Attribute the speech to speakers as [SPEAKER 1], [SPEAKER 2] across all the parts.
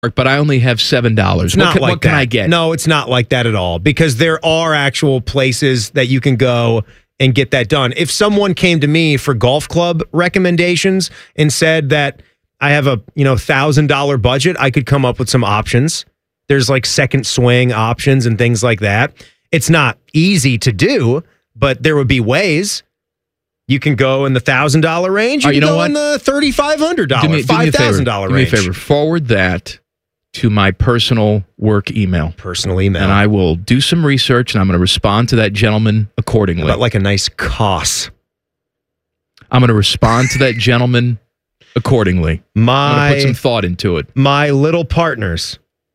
[SPEAKER 1] but I only have $7. What can I get?
[SPEAKER 2] No, it's not like that at all, because there are actual places that you can go and get that done. If someone came to me for golf club recommendations and said that I have a $1,000 budget, I could come up with some options. There's like second swing options and things like that. It's not easy to do, but there would be ways. You can go in the $1,000 range. You can go in the $3,500, $5,000 range.
[SPEAKER 1] Do me a favor. Forward that to my personal work email. And I will do some research, and I'm going to respond to that gentleman accordingly.
[SPEAKER 2] About like a nice cost.
[SPEAKER 1] I'm going to respond to that gentleman accordingly. I'm going to put some thought into it.
[SPEAKER 2] My little partners.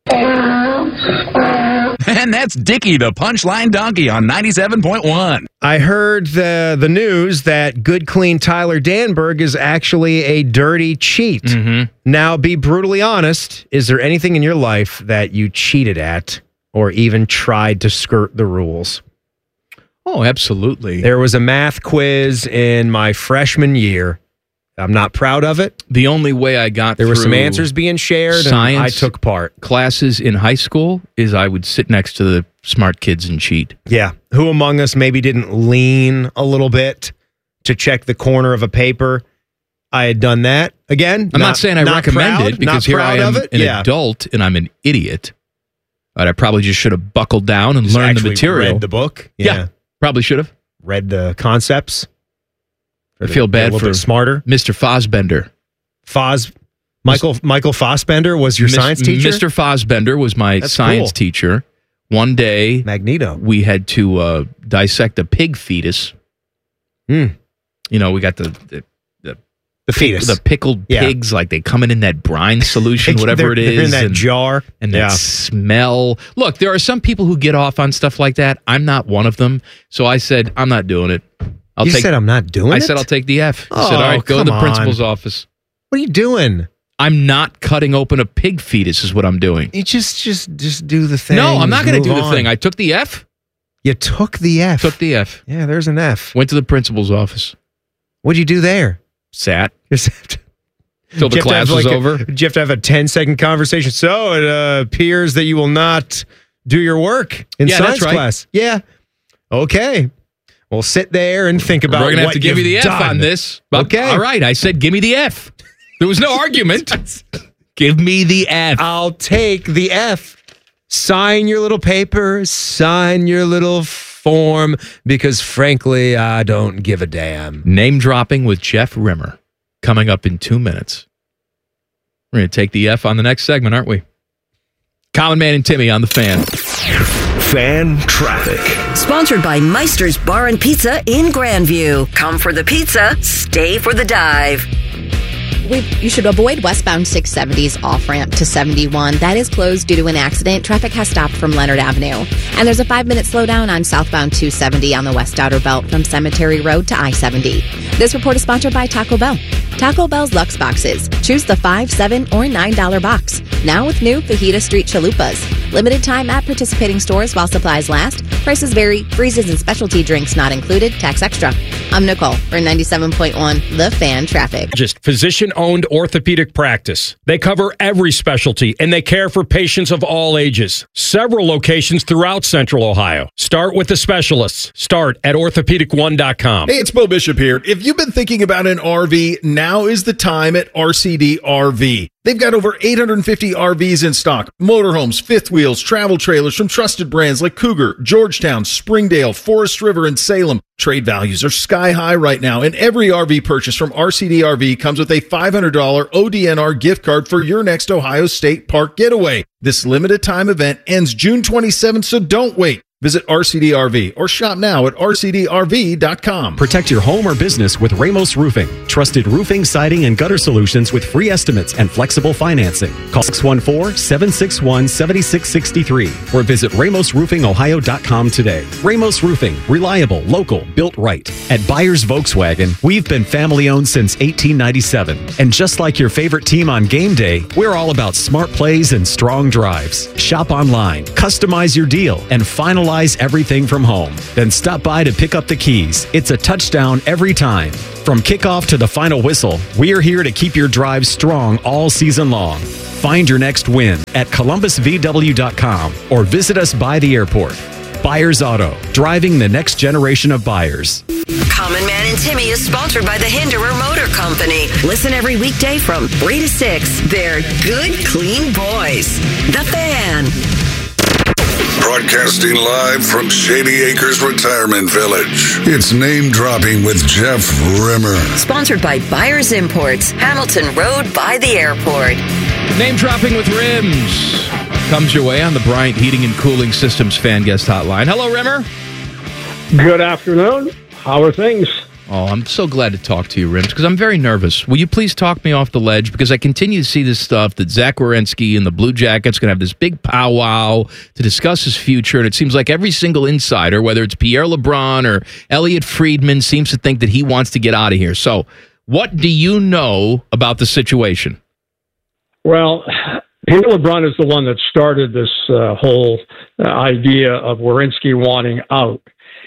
[SPEAKER 3] And that's Dickie, the punchline donkey on 97.1.
[SPEAKER 2] I heard the news that good, clean Tyler Danberg is actually a dirty cheat.
[SPEAKER 1] Mm-hmm.
[SPEAKER 2] Now, be brutally honest. Is there anything in your life that you cheated at or even tried to skirt the rules?
[SPEAKER 1] Oh, absolutely.
[SPEAKER 2] There was a math quiz in my freshman year. I'm not proud of it.
[SPEAKER 1] The only way I got
[SPEAKER 2] there
[SPEAKER 1] through
[SPEAKER 2] were some answers being shared,
[SPEAKER 1] science
[SPEAKER 2] and I took part.
[SPEAKER 1] Classes in high school is I would sit next to the smart kids and cheat.
[SPEAKER 2] Yeah. Who among us maybe didn't lean a little bit to check the corner of a paper? I had done that. Again,
[SPEAKER 1] I'm not saying I recommend it, because here I am an adult and I'm an idiot. But I probably just should have buckled down and learned the material.
[SPEAKER 2] Read the book.
[SPEAKER 1] Yeah, probably should have.
[SPEAKER 2] Read the concepts.
[SPEAKER 1] I feel bad for
[SPEAKER 2] smarter
[SPEAKER 1] Mr. Fosbender.
[SPEAKER 2] Michael Fassbender was your science teacher?
[SPEAKER 1] Mr. Fosbender was my science teacher. One day,
[SPEAKER 2] Magneto.
[SPEAKER 1] We had to dissect a pig fetus. We got the
[SPEAKER 2] fetus.
[SPEAKER 1] The pickled pigs, like they come in that brine solution, whatever it is.
[SPEAKER 2] They're in that jar.
[SPEAKER 1] And that smell. Look, there are some people who get off on stuff like that. I'm not one of them. So I said, I'm not doing it.
[SPEAKER 2] You said I'm not doing it?
[SPEAKER 1] I said I'll take the F. I said, all right, go to the principal's office.
[SPEAKER 2] What are you doing?
[SPEAKER 1] I'm not cutting open a pig fetus is what I'm doing.
[SPEAKER 2] You just do the thing.
[SPEAKER 1] No, I'm not going to do the thing. I took the F.
[SPEAKER 2] You took the F?
[SPEAKER 1] Took the F.
[SPEAKER 2] Yeah, there's an F.
[SPEAKER 1] Went to the principal's office.
[SPEAKER 2] What'd you do there?
[SPEAKER 1] Sat. Till the class was over.
[SPEAKER 2] Did you have to have a 10-second conversation? So it appears that you will not do your work in science class. Yeah. Okay. Well, sit there and think about what you've done.
[SPEAKER 1] We're going to have to give you the F on this.
[SPEAKER 2] Okay.
[SPEAKER 1] All right. I said, give me the F. There was no argument. Give me the F.
[SPEAKER 2] I'll take the F. Sign your little paper. Sign your little form, because frankly, I don't give a damn.
[SPEAKER 1] Name dropping with Jeff Rimmer coming up in 2 minutes. We're going to take the F on the next segment, aren't we? Common Man and Timmy on the Fan.
[SPEAKER 4] Fan Traffic.
[SPEAKER 5] Sponsored by Meister's Bar and Pizza in Grandview. Come for the pizza, stay for the dive.
[SPEAKER 6] You should avoid westbound 670's off-ramp to 71. That is closed due to an accident. Traffic has stopped from Leonard Avenue. And there's a 5-minute slowdown on southbound 270 on the west outer belt from Cemetery Road to I-70. This report is sponsored by Taco Bell. Taco Bell's Lux Boxes. Choose the $5, $7, or $9 box. Now with new Fajita Street Chalupas. Limited time at participating stores while supplies last. Prices vary. Freezes and specialty drinks not included. Tax extra. I'm Nicole for 97.1 The Fan Traffic.
[SPEAKER 7] Just physician-owned orthopedic practice. They cover every specialty, and they care for patients of all ages. Several locations throughout Central Ohio. Start with the specialists. Start at orthopedic1.com.
[SPEAKER 8] Hey, it's Bo Bishop here. If you've been thinking about an RV, now is the time at RCD RV. They've got over 850 RVs in stock. Motorhomes, fifth wheels, travel trailers from trusted brands like Cougar, Georgetown, Springdale, Forest River, and Salem. Trade values are sky high right now, and every RV purchase from RCD RV comes with a $500 ODNR gift card for your next Ohio State Park getaway. This limited time event ends June 27th, so don't wait. Visit RCD RV or shop now at rcdrv.com.
[SPEAKER 9] Protect your home or business with Ramos Roofing. Trusted roofing, siding, and gutter solutions with free estimates and flexible financing. Call 614-761-7663 or visit ramosroofingohio.com today. Ramos Roofing. Reliable, local, built right. At Byers Volkswagen, we've been family-owned since 1897. And just like your favorite team on game day, we're all about smart plays and strong drives. Shop online, customize your deal, and finalize everything from home. Then stop by to pick up the keys. It's a touchdown every time. From kickoff to the final whistle, we are here to keep your drive strong all season long. Find your next win at columbusvw.com or visit us by the airport. Buyers Auto, driving the next generation of buyers.
[SPEAKER 5] Common Man and Timmy is sponsored by the Hinderer Motor Company. Listen every weekday from 3 to 6. They're good, clean boys. The Fan.
[SPEAKER 10] Broadcasting live from Shady Acres Retirement Village. It's Name Dropping with Jeff Rimmer.
[SPEAKER 5] Sponsored by Buyers Imports, Hamilton Road by the airport.
[SPEAKER 1] Name Dropping with Rims comes your way on the Bryant Heating and Cooling Systems Fan Guest Hotline. Hello, Rimmer.
[SPEAKER 11] Good afternoon. How are things?
[SPEAKER 1] Oh, I'm so glad to talk to you, Rims, because I'm very nervous. Will you please talk me off the ledge? Because I continue to see this stuff that Zach Werenski and the Blue Jackets going to have this big powwow to discuss his future, and it seems like every single insider, whether it's Pierre LeBrun or Elliot Friedman, seems to think that he wants to get out of here. So what do you know about the situation?
[SPEAKER 11] Well, Pierre LeBrun is the one that started this whole idea of Werenski wanting out.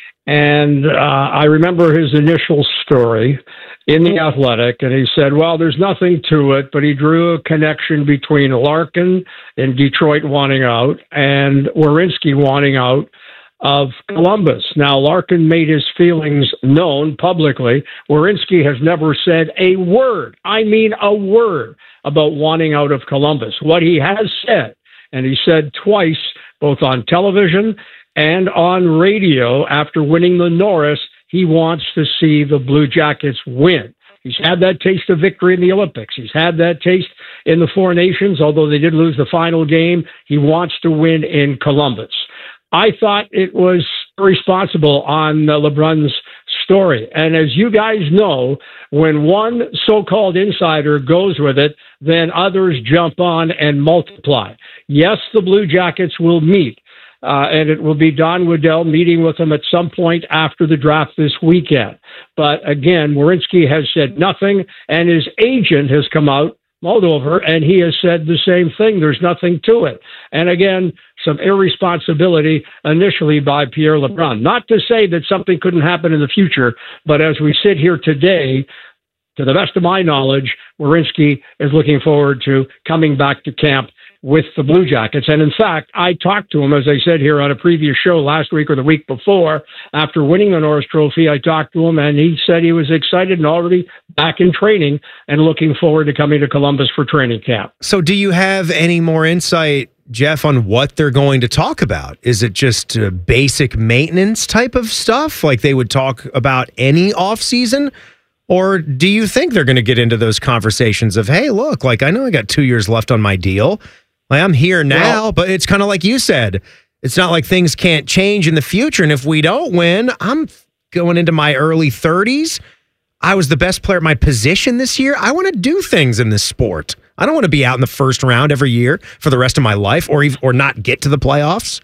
[SPEAKER 11] And I remember his initial story in The Athletic, and he said, well, there's nothing to it, but he drew a connection between Larkin in Detroit wanting out and Werenski wanting out of Columbus. Now, Larkin made his feelings known publicly. Werenski has never said a word, I mean a word, about wanting out of Columbus. What he has said, and he said twice, both on television and on radio after winning the Norris, he wants to see the Blue Jackets win. He's had that taste of victory in the Olympics. He's had that taste in the Four Nations, although they did lose the final game. He wants to win in Columbus. I thought it was responsible on LeBrun's story. And as you guys know, when one so-called insider goes with it, then others jump on and multiply. Yes, the Blue Jackets will meet. And it will be Don Waddell meeting with them at some point after the draft this weekend. But again, Werenski has said nothing, and his agent has come out, Moldover, and he has said the same thing. There's nothing to it. And again, some irresponsibility initially by Pierre LeBrun. Not to say that something couldn't happen in the future, but as we sit here today, to the best of my knowledge, Werenski is looking forward to coming back to camp with the Blue Jackets. And in fact, I talked to him, as I said here on a previous show last week or the week before, after winning the Norris Trophy. I talked to him, and he said he was excited and already back in training and looking forward to coming to Columbus for training camp.
[SPEAKER 2] So do you have any more insight, Jeff, on what they're going to talk about? Is it just basic maintenance type of stuff, like they would talk about any offseason? Or do you think they're going to get into those conversations of, hey, look, like I know I got 2 years left on my deal. Like, I'm here now, but it's kind of like you said. It's not like things can't change in the future. And if we don't win, I'm going into my early 30s. I was the best player at my position this year. I want to do things in this sport. I don't want to be out in the first round every year for the rest of my life or not get to the playoffs.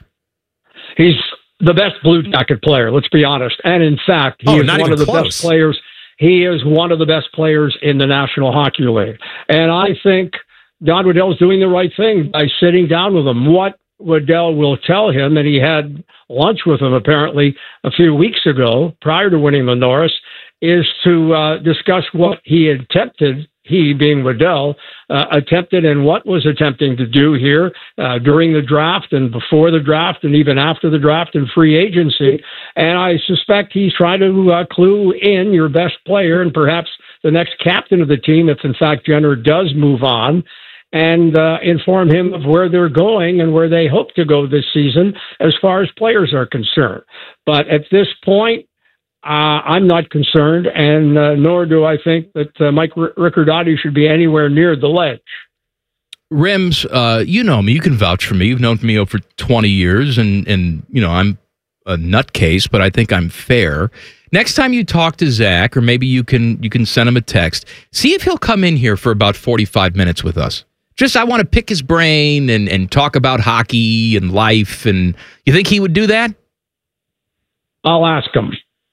[SPEAKER 11] He's the best Blue Jacket player, let's be honest. And in fact, he is one of the best players. He is one of the best players in the National Hockey League. And I think Don Waddell is doing the right thing by sitting down with him. What Waddell will tell him, and he had lunch with him apparently a few weeks ago prior to winning the Norris, is to discuss what he attempted, he being Waddell, attempted and what was attempting to do here during the draft and before the draft and even after the draft and free agency. And I suspect he's trying to clue in your best player and perhaps the next captain of the team, if in fact Jenner does move on, and inform him of where they're going and where they hope to go this season as far as players are concerned. But at this point, I'm not concerned, and nor do I think that Mike Riccardotti should be anywhere near the ledge.
[SPEAKER 1] Rims, you know me. You can vouch for me. You've known me over 20 years, and you know I'm a nutcase, but I think I'm fair. Next time you talk to Zach, or maybe you can send him a text, see if he'll come in here for about 45 minutes with us. Just, I want to pick his brain and talk about hockey and life, and you think he would do that?
[SPEAKER 11] I'll ask him.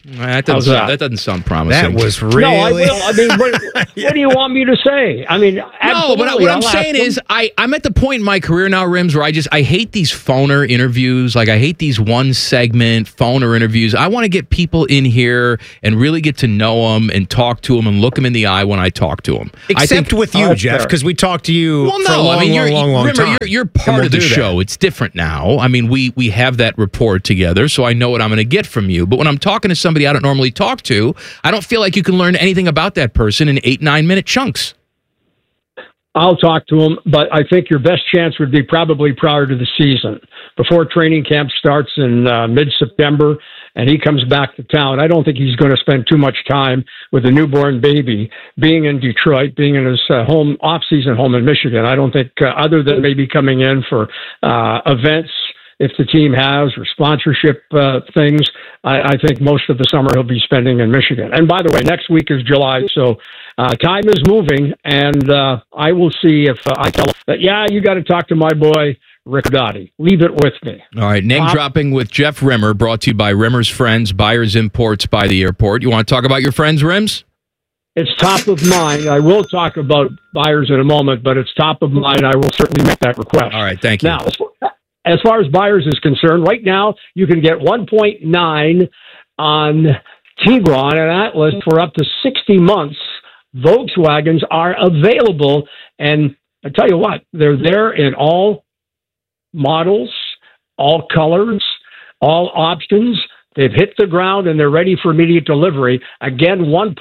[SPEAKER 1] That
[SPEAKER 11] How's
[SPEAKER 1] that doesn't sound promising.
[SPEAKER 2] That was really.
[SPEAKER 11] No, I will. I mean, what do you want me to say? I mean,
[SPEAKER 1] no, but what I'm saying is, I'm at the point in my career now, Rims, where I hate these phoner interviews. Like, I hate these one segment phoner interviews. I want to get people in here and really get to know them and talk to them and look them in the eye when I talk to them.
[SPEAKER 2] Except with you, Jeff, because we talked to you
[SPEAKER 1] well, no,
[SPEAKER 2] for a long,
[SPEAKER 1] I mean,
[SPEAKER 2] long time.
[SPEAKER 1] You're part of the show. It's different now. I mean, we have that rapport together, so I know what I'm going to get from you. But when I'm talking to somebody I don't normally talk to, I don't feel like you can learn anything about that person in 8-9 minute chunks.
[SPEAKER 11] I'll talk to him, but I think your best chance would be probably prior to the season, before training camp starts in mid-September, and he comes back to town. I don't think he's going to spend too much time with a newborn baby, being in Detroit, being in his off-season home in Michigan. I don't think, other than maybe coming in for events, if the team has, or sponsorship things, I think most of the summer he'll be spending in Michigan. And by the way, next week is July, so time is moving, and I will see if I tell him that, yeah, you got to talk to my boy, Rick Dottie. Leave it with me.
[SPEAKER 1] All right, name dropping with Jeff Rimmer, brought to you by Rimmer's Friends, Buyers Imports by the airport. You want to talk about your friends, Rims?
[SPEAKER 11] It's top of mind. I will talk about Buyers in a moment, but it's top of mind. I will certainly make that request.
[SPEAKER 1] All right, thank you.
[SPEAKER 11] Now, as far as Buyers is concerned, right now you can get 1.9 on Tiguan and Atlas for up to 60 months. Volkswagens are available, and I tell you what, they're there in all models, all colors, all options. They've hit the ground and they're ready for immediate delivery. Again,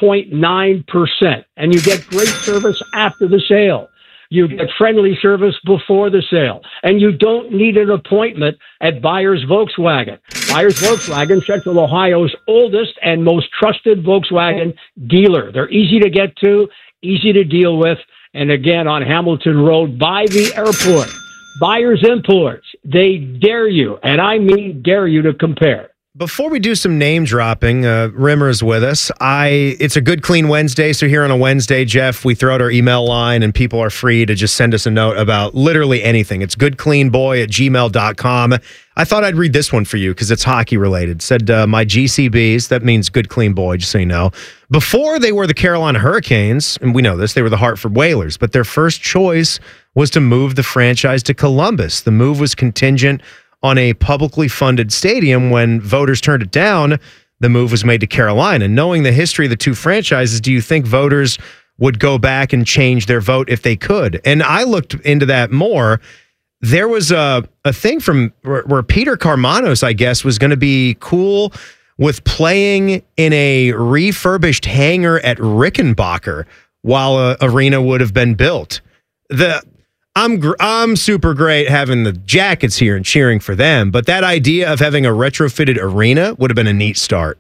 [SPEAKER 11] 1.9%, and you get great service after the sale. You get friendly service before the sale, and you don't need an appointment at Buyers Volkswagen. Buyers Volkswagen, Central Ohio's oldest and most trusted Volkswagen dealer. They're easy to get to, easy to deal with, and again, on Hamilton Road by the airport. Buyers Imports, they dare you, and I mean dare you, to compare.
[SPEAKER 2] Before we do some name dropping, Rimmer's with us. It's a Good Clean Wednesday, so here on a Wednesday, Jeff, we throw out our email line and people are free to just send us a note about literally anything. It's goodcleanboy@gmail.com. I thought I'd read this one for you because it's hockey related. It said, my GCBs, that means Good Clean Boy, just so you know. Before they were the Carolina Hurricanes, and we know this, they were the Hartford Whalers, but their first choice was to move the franchise to Columbus. The move was contingent on a publicly funded stadium. When voters turned it down, the move was made to Carolina. Knowing the history of the two franchises, do you think voters would go back and change their vote if they could? And I looked into that more. There was a thing from where Peter Karmanos, I guess, was going to be cool with playing in a refurbished hangar at Rickenbacker while an arena would have been built. I'm super great having the Jackets here and cheering for them, but that idea of having a retrofitted arena would have been a neat start.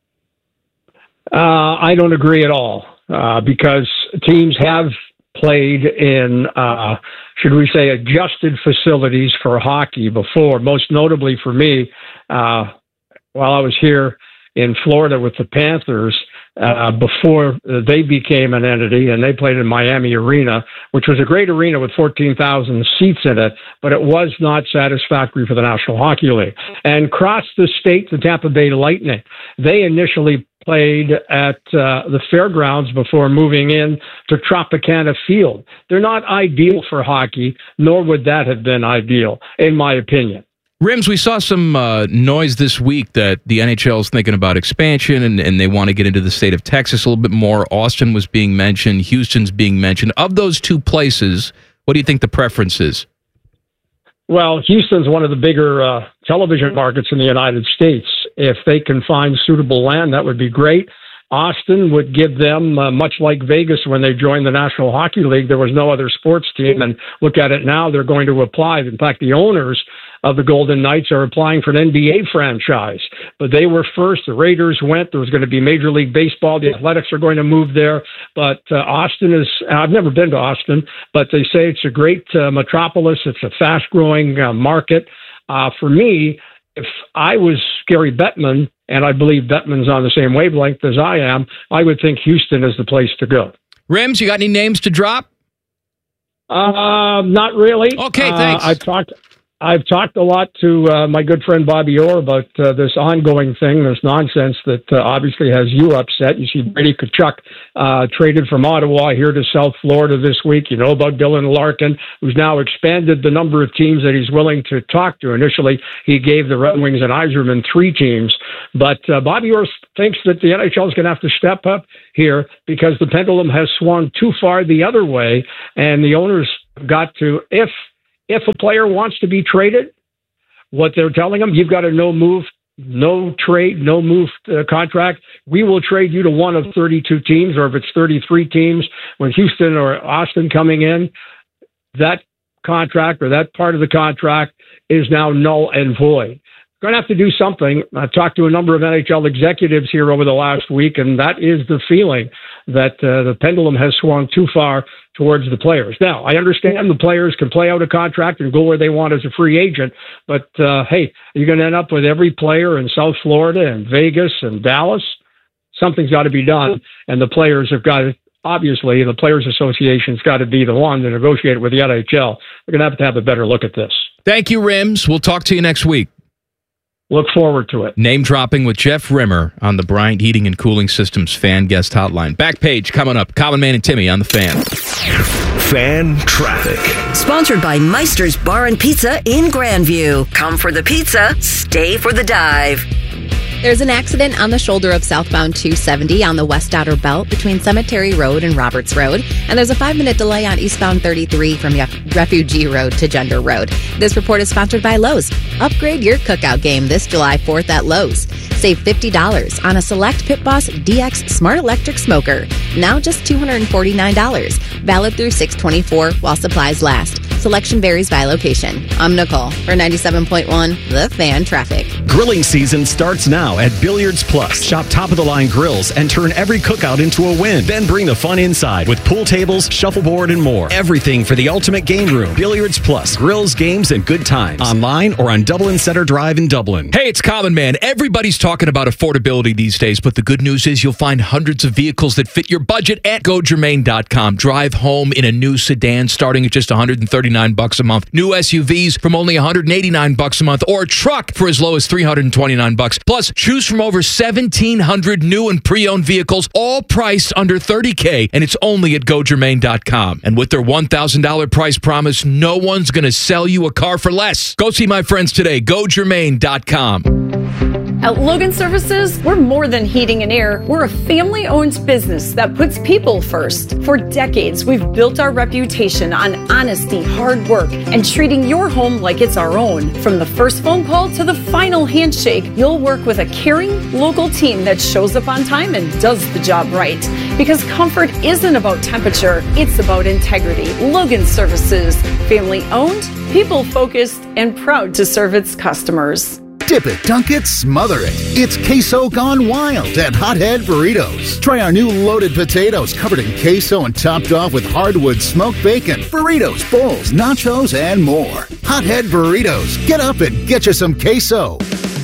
[SPEAKER 11] I don't agree at all, because teams have played in, should we say, adjusted facilities for hockey before, most notably for me, while I was here in Florida with the Panthers, before they became an entity, and they played in Miami Arena, which was a great arena with 14,000 seats in it, but it was not satisfactory for the National Hockey League. And across the state, the Tampa Bay Lightning, they initially played at the fairgrounds before moving in to Tropicana Field. They're not ideal for hockey, nor would that have been ideal, in my opinion.
[SPEAKER 1] Rims, we saw some noise this week that the NHL is thinking about expansion and they want to get into the state of Texas a little bit more. Austin was being mentioned. Houston's being mentioned. Of those two places, what do you think the preference is?
[SPEAKER 11] Well, Houston's one of the bigger television markets in the United States. If they can find suitable land, that would be great. Austin would give them, much like Vegas when they joined the National Hockey League, there was no other sports team. And look at it now, they're going to apply. In fact, the owners of the Golden Knights are applying for an NBA franchise. But they were first. The Raiders went. There was going to be Major League Baseball. The Athletics are going to move there. But Austin is, I've never been to Austin, but they say it's a great metropolis. It's a fast-growing market. For me, if I was Gary Bettman, and I believe Bettman's on the same wavelength as I am, I would think Houston is the place to go.
[SPEAKER 1] Rims, you got any names to drop?
[SPEAKER 11] Not really.
[SPEAKER 1] Okay, thanks.
[SPEAKER 11] I've talked I've talked a lot to my good friend Bobby Orr about this ongoing thing, this nonsense that obviously has you upset. You see Brady Tkachuk traded from Ottawa here to South Florida this week. You know about Dylan Larkin, who's now expanded the number of teams that he's willing to talk to. Initially, he gave the Red Wings and Yzerman 3 teams. But Bobby Orr thinks that the NHL is going to have to step up here because the pendulum has swung too far the other way, and the owners got to, if a player wants to be traded, what they're telling them, you've got a no trade contract. We will trade you to one of 32 teams, or if it's 33 teams, when Houston or Austin coming in, that contract or that part of the contract is now null and void. Going to have to do something. I've talked to a number of NHL executives here over the last week, and that is the feeling that the pendulum has swung too far towards the players. Now, I understand the players can play out a contract and go where they want as a free agent, but hey, you're going to end up with every player in South Florida and Vegas and Dallas. Something's got to be done, and the players have got to, obviously, the Players Association's got to be the one to negotiate with the NHL. We're going to have a better look at this.
[SPEAKER 1] Thank you, Rims. We'll talk to you next week.
[SPEAKER 11] Look forward to it.
[SPEAKER 1] Name dropping with Jeff Rimmer on the Bryant Heating and Cooling Systems fan guest hotline. Back page coming up. Common Man and Timmy on the Fan.
[SPEAKER 4] Fan traffic.
[SPEAKER 5] Sponsored by Meister's Bar and Pizza in Grandview. Come for the pizza, stay for the dive.
[SPEAKER 6] There's an accident on the shoulder of southbound 270 on the West Outer Belt between Cemetery Road and Roberts Road. And there's a 5-minute delay on eastbound 33 from Refugee Road to Gender Road. This report is sponsored by Lowe's. Upgrade your cookout game this July 4th at Lowe's. Save $50 on a select Pit Boss DX Smart Electric Smoker. Now just $249. Valid through 6/24 while supplies last. Selection varies by location. I'm Nicole for 97.1 The Fan Traffic.
[SPEAKER 9] Grilling season starts now at Billiards Plus. Shop top-of-the-line grills and turn every cookout into a win. Then bring the fun inside with pool tables, shuffleboard, and more. Everything for the ultimate game room. Billiards Plus. Grills, games, and good times. Online or on Dublin Center Drive in Dublin.
[SPEAKER 1] Hey, it's Common Man. Everybody's talking about affordability these days, but the good news is you'll find hundreds of vehicles that fit your budget at GoGermain.com. Drive home in a new sedan starting at just $139 a month. New SUVs from only $189 a month, or a truck for as low as $329. Plus, choose from over 1,700 new and pre-owned vehicles, all priced under $30K, and it's only at GoGermain.com. And with their $1,000 price promise, no one's going to sell you a car for less. Go see my friends today. GoGermain.com.
[SPEAKER 12] At Logan Services, we're more than heating and air. We're a family-owned business that puts people first. For decades, we've built our reputation on honesty, hard work, and treating your home like it's our own. From the first phone call to the final handshake, you'll work with a caring, local team that shows up on time and does the job right. Because comfort isn't about temperature, it's about integrity. Logan Services, family-owned, people-focused, and proud to serve its customers.
[SPEAKER 13] Dip it, dunk it, smother it. It's queso gone wild at Hothead Burritos. Try our new loaded potatoes covered in queso and topped off with hardwood smoked bacon, burritos, bowls, nachos, and more. Hothead Burritos. Get up and get you some queso.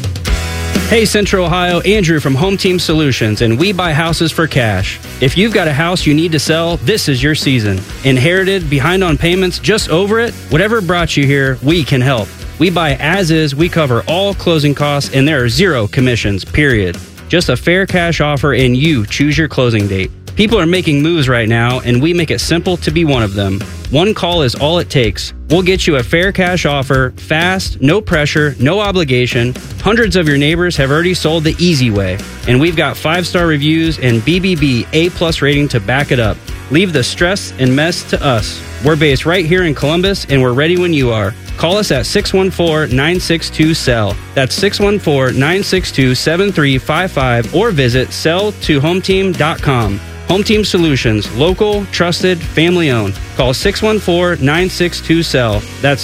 [SPEAKER 14] Hey Central Ohio, Andrew from Home Team Solutions, and we buy houses for cash. If you've got a house you need to sell, this is your season. Inherited, behind on payments, just over it? Whatever brought you here, we can help. We buy as is, we cover all closing costs, and there are 0 commissions, period. Just a fair cash offer, and you choose your closing date. People are making moves right now, and we make it simple to be one of them. One call is all it takes. We'll get you a fair cash offer, fast, no pressure, no obligation. Hundreds of your neighbors have already sold the easy way, and we've got 5-star reviews and BBB A+ rating to back it up. Leave the stress and mess to us. We're based right here in Columbus, and we're ready when you are. Call us at 614-962-SELL. That's 614-962-7355, or visit selltohometeam.com. Home Team Solutions, local, trusted, family-owned. Call 614-962-SELL. That's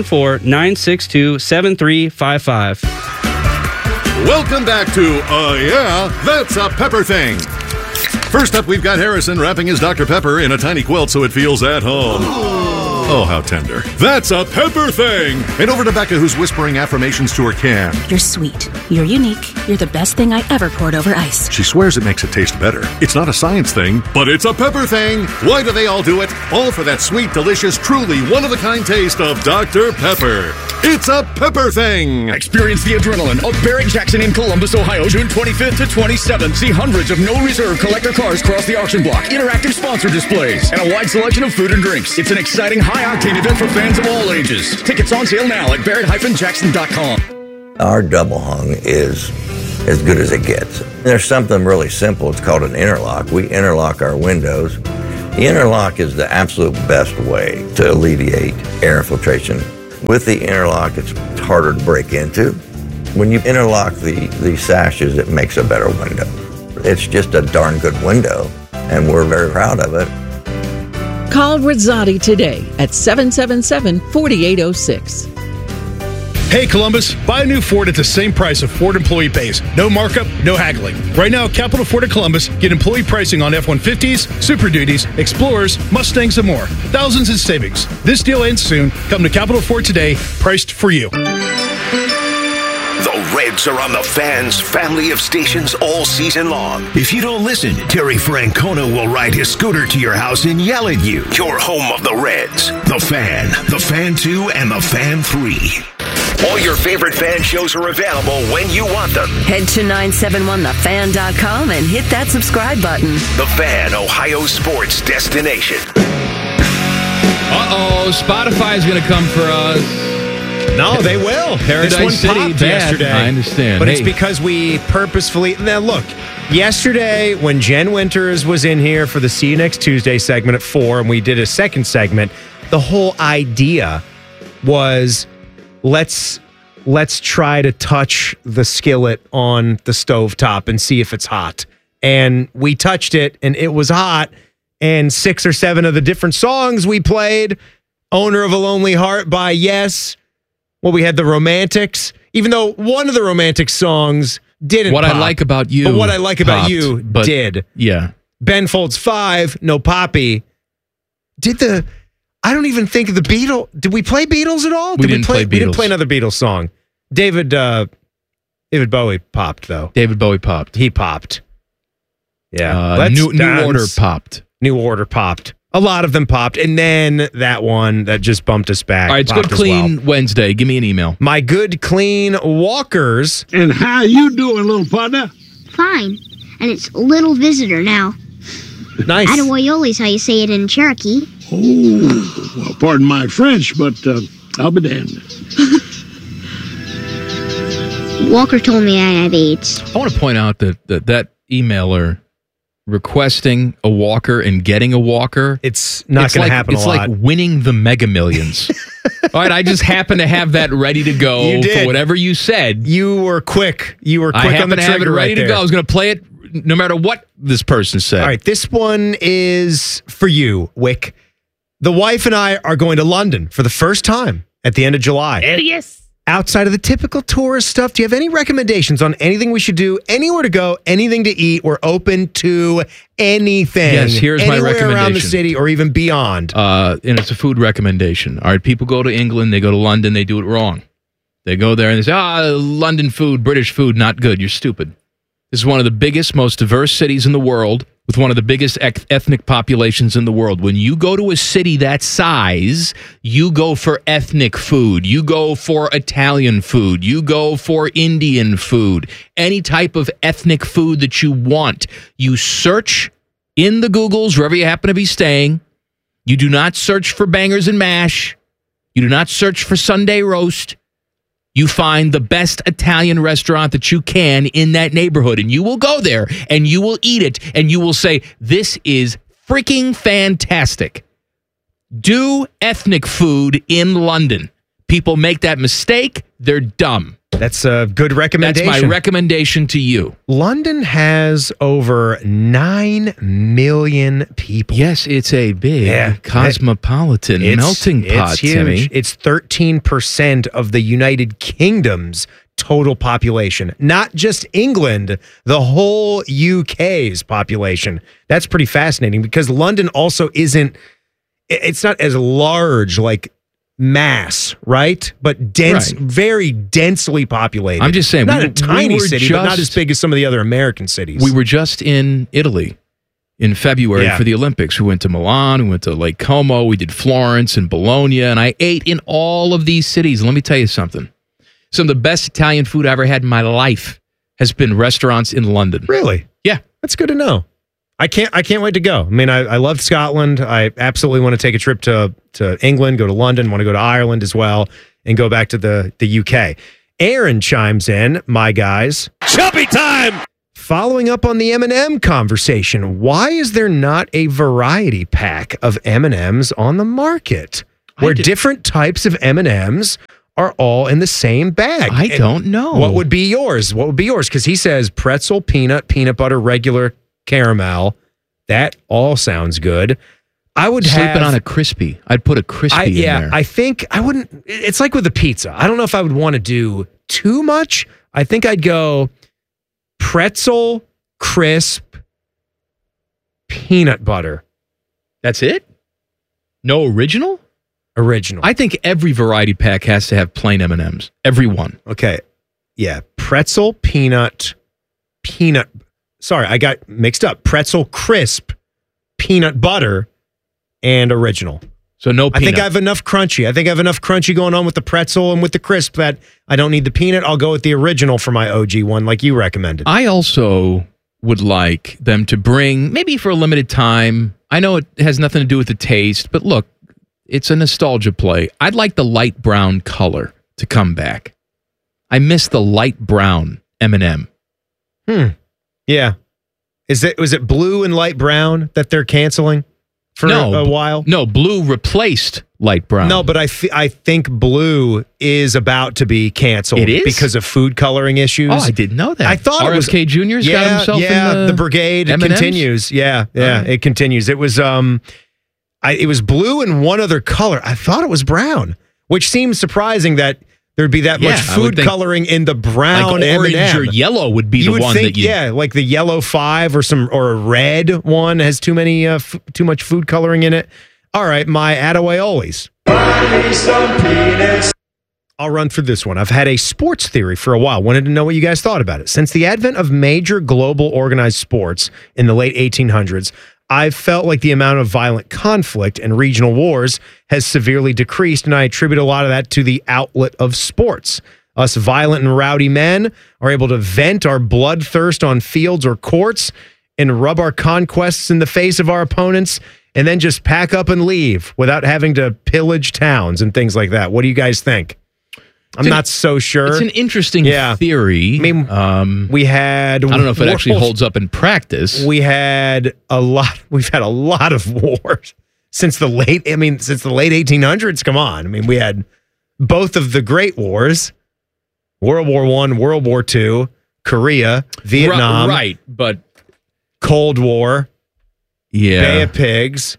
[SPEAKER 14] 614-962-7355.
[SPEAKER 15] Welcome back to Yeah, That's a Pepper Thing. First up, we've got Harrison wrapping his Dr. Pepper in a tiny quilt so it feels at home. Oh, how tender. That's a Pepper Thing. And over to Becca, who's whispering affirmations to her can.
[SPEAKER 16] You're sweet. You're unique. You're the best thing I ever poured over ice.
[SPEAKER 15] She swears it makes it taste better. It's not a science thing, but it's a Pepper Thing. Why do they all do it? All for that sweet, delicious, truly one-of-a-kind taste of Dr. Pepper. It's a Pepper Thing.
[SPEAKER 17] Experience the adrenaline of Barrett Jackson in Columbus, Ohio, June 25th to 27th. See hundreds of no reserve collector cars cross the auction block, interactive sponsor displays, and a wide selection of food and drinks. It's an exciting high-octane event for fans of all ages. Tickets on sale now at barrett-jackson.com.
[SPEAKER 18] Our double hung is as good as it gets. There's something really simple. It's called an interlock. We interlock our windows. The interlock is the absolute best way to alleviate air infiltration. With the interlock, it's harder to break into. When you interlock the sashes, it makes a better window. It's just a darn good window, and we're very proud of it.
[SPEAKER 19] Call Rizzotti today at 777-4806.
[SPEAKER 20] Hey Columbus, buy a new Ford at the same price of Ford employee pays. No markup, no haggling. Right now, Capital Ford of Columbus, get employee pricing on F-150s, Super Duties, Explorers, Mustangs, and more. Thousands in savings. This deal ends soon. Come to Capital Ford today, priced for you.
[SPEAKER 4] The Reds are on the Fan's family of stations all season long. If you don't listen, Terry Francona will ride his scooter to your house and yell at you. Your home of the Reds. The Fan, The Fan 2, and The Fan 3. All your favorite fan shows are available when you want them.
[SPEAKER 5] Head to 971thefan.com and hit that subscribe button.
[SPEAKER 4] The Fan, Ohio sports destination.
[SPEAKER 1] Spotify is going to come for us.
[SPEAKER 2] No, they will.
[SPEAKER 1] Paradise
[SPEAKER 2] this one
[SPEAKER 1] City,
[SPEAKER 2] popped
[SPEAKER 1] bad.
[SPEAKER 2] yesterday.
[SPEAKER 1] I understand.
[SPEAKER 2] But it's because we purposefully... Now, look, yesterday when Jen Winters was in here for the See You Next Tuesday segment at 4, and we did a second segment, the whole idea was... Let's try to touch the skillet on the stovetop and see if it's hot. And we touched it, and it was hot. And 6 or 7 of the different songs we played, Owner of a Lonely Heart by Yes. Well, we had the Romantics, even though one of the Romantic songs didn't
[SPEAKER 1] What
[SPEAKER 2] pop.
[SPEAKER 1] I Like About You
[SPEAKER 2] But What I Like About
[SPEAKER 1] popped,
[SPEAKER 2] You
[SPEAKER 1] but-
[SPEAKER 2] did.
[SPEAKER 1] Yeah.
[SPEAKER 2] Ben Folds 5, No Poppy. I don't even think of the Beatles. Did we play Beatles at all?
[SPEAKER 1] We didn't play
[SPEAKER 2] We didn't
[SPEAKER 1] Beatles.
[SPEAKER 2] play another Beatles song. David Bowie popped, though.
[SPEAKER 1] David Bowie popped.
[SPEAKER 2] He popped. Yeah.
[SPEAKER 1] New Order popped.
[SPEAKER 2] New Order popped. A lot of them popped. And then that one that just bumped us back.
[SPEAKER 1] All right, it's
[SPEAKER 2] popped
[SPEAKER 1] Good
[SPEAKER 2] as
[SPEAKER 1] Clean
[SPEAKER 2] well.
[SPEAKER 1] Wednesday. Give me an email.
[SPEAKER 2] My Good Clean Walkers.
[SPEAKER 21] And how you doing, little partner?
[SPEAKER 22] Fine. And it's Little Visitor now.
[SPEAKER 2] Nice.
[SPEAKER 22] Attaboyoli's how you say it in Cherokee.
[SPEAKER 21] Oh, well, pardon my French, but I'll be damned.
[SPEAKER 22] Walker told me I have AIDS.
[SPEAKER 1] I want to point out that emailer requesting a walker and getting a walker.
[SPEAKER 2] It's not going to happen a lot.
[SPEAKER 1] It's like winning the Mega Millions. All right, I just happen to have that ready to go
[SPEAKER 2] You did.
[SPEAKER 1] for whatever you said.
[SPEAKER 2] You were quick. You were quick
[SPEAKER 1] I
[SPEAKER 2] on the
[SPEAKER 1] happen to have it
[SPEAKER 2] trigger
[SPEAKER 1] ready
[SPEAKER 2] right
[SPEAKER 1] to
[SPEAKER 2] there.
[SPEAKER 1] go. I was going to play it no matter what this person said.
[SPEAKER 2] All right, this one is for you, Wick. The wife and I are going to London for the first time at the end of July.
[SPEAKER 22] Oh, yes.
[SPEAKER 2] Outside of the typical tourist stuff, do you have any recommendations on anything we should do, anywhere to go, anything to eat? We're open to anything.
[SPEAKER 1] Yes, here's my
[SPEAKER 2] Anywhere around the
[SPEAKER 1] recommendation.
[SPEAKER 2] city or even beyond.
[SPEAKER 1] And it's a food recommendation. All right, people go to England, they go to London, they do it wrong. They go there and they say, London food, British food, not good. You're stupid. This is one of the biggest, most diverse cities in the world with one of the biggest ethnic populations in the world. When you go to a city that size, you go for ethnic food. You go for Italian food. You go for Indian food. Any type of ethnic food that you want. You search in the Googles, wherever you happen to be staying. You do not search for bangers and mash. You do not search for Sunday roast. You find the best Italian restaurant that you can in that neighborhood, and you will go there, and you will eat it, and you will say, this is freaking fantastic. Do ethnic food in London. People make that mistake. They're dumb.
[SPEAKER 2] That's a good recommendation.
[SPEAKER 1] That's my recommendation to you.
[SPEAKER 2] London has over 9 million people.
[SPEAKER 1] Yes, it's a big cosmopolitan melting pot,
[SPEAKER 2] It's huge.
[SPEAKER 1] Timmy.
[SPEAKER 2] It's 13% of the United Kingdom's total population. Not just England, the whole UK's population. That's pretty fascinating because London also isn't, it's not as large like mass, right? But dense,
[SPEAKER 1] Right.
[SPEAKER 2] very densely populated.
[SPEAKER 1] I'm just saying,
[SPEAKER 2] not
[SPEAKER 1] we
[SPEAKER 2] a tiny
[SPEAKER 1] were
[SPEAKER 2] city, but not
[SPEAKER 1] just-
[SPEAKER 2] as big as some of the other American cities.
[SPEAKER 1] We were just in Italy in February for the Olympics. We went to Milan, we went to Lake Como, we did Florence and Bologna, and I ate in all of these cities. And let me tell you something. Some of the best Italian food I ever had in my life has been restaurants in London.
[SPEAKER 2] Really?
[SPEAKER 1] Yeah.
[SPEAKER 2] That's good to know. I can't wait to go. I mean, I loved Scotland. I absolutely want to take a trip to England, go to London, want to go to Ireland as well, and go back to the UK. Aaron chimes in, my guys.
[SPEAKER 3] Chubby time!
[SPEAKER 2] Following up on the M&M conversation, why is there not a variety pack of M&Ms on the market where different types of M&Ms are all in the same bag?
[SPEAKER 1] I don't know.
[SPEAKER 2] What would be yours? Because he says pretzel, peanut butter, regular, caramel. That all sounds good. I would
[SPEAKER 1] Sleeping on a crispy. I'd put a crispy in there.
[SPEAKER 2] I think I wouldn't. It's like with the pizza. I don't know if I would want to do too much. I think I'd go pretzel, crisp, peanut butter.
[SPEAKER 1] That's it? No original?
[SPEAKER 2] Original.
[SPEAKER 1] I think every variety pack has to have plain M&Ms. Every one.
[SPEAKER 2] Okay. Yeah. Pretzel, peanut. Sorry, I got mixed up. Pretzel, crisp, peanut butter, and original.
[SPEAKER 1] So no peanut.
[SPEAKER 2] I think I have enough crunchy. I think I have enough crunchy going on with the pretzel and with the crisp that I don't need the peanut. I'll go with the original for my OG one like you recommended.
[SPEAKER 1] I also would like them to bring, maybe for a limited time, I know it has nothing to do with the taste, but look, it's a nostalgia play. I'd like the light brown color to come back. I miss the light brown M&M.
[SPEAKER 2] Yeah. Was it blue and light brown that they're canceling for a while?
[SPEAKER 1] No, blue replaced light brown.
[SPEAKER 2] No, but I think blue is about to be canceled.
[SPEAKER 1] It is?
[SPEAKER 2] Because of food coloring issues.
[SPEAKER 1] Oh, I didn't know that.
[SPEAKER 2] I thought
[SPEAKER 1] RFK Jr.'s got himself in
[SPEAKER 2] the brigade. It
[SPEAKER 1] M&Ms?
[SPEAKER 2] continues. Yeah, it continues. It was it was blue and one other color. I thought it was brown, which seems surprising that there'd be that much food coloring in the brown
[SPEAKER 1] like orange
[SPEAKER 2] M&M.
[SPEAKER 1] or yellow would be
[SPEAKER 2] You
[SPEAKER 1] the one
[SPEAKER 2] think,
[SPEAKER 1] that you...
[SPEAKER 2] Yeah, like the yellow 5 or a red one has too much food coloring in it. All right, my Attawayolis. I'll run through this one. I've had a sports theory for a while. Wanted to know what you guys thought about it. Since the advent of major global organized sports in the late 1800s, I've felt like the amount of violent conflict and regional wars has severely decreased, and I attribute a lot of that to the outlet of sports. Us violent and rowdy men are able to vent our bloodthirst on fields or courts and rub our conquests in the face of our opponents and then just pack up and leave without having to pillage towns and things like that. What do you guys think? I'm not so sure.
[SPEAKER 1] It's an interesting theory.
[SPEAKER 2] I mean, we had...
[SPEAKER 1] I don't know if it actually holds up in practice.
[SPEAKER 2] We've had a lot of wars since the late 1800s. Come on. I mean, we had both of the great wars, World War I, World War II, Korea, Vietnam.
[SPEAKER 1] Right, but...
[SPEAKER 2] Cold War.
[SPEAKER 1] Yeah.
[SPEAKER 2] Bay of Pigs.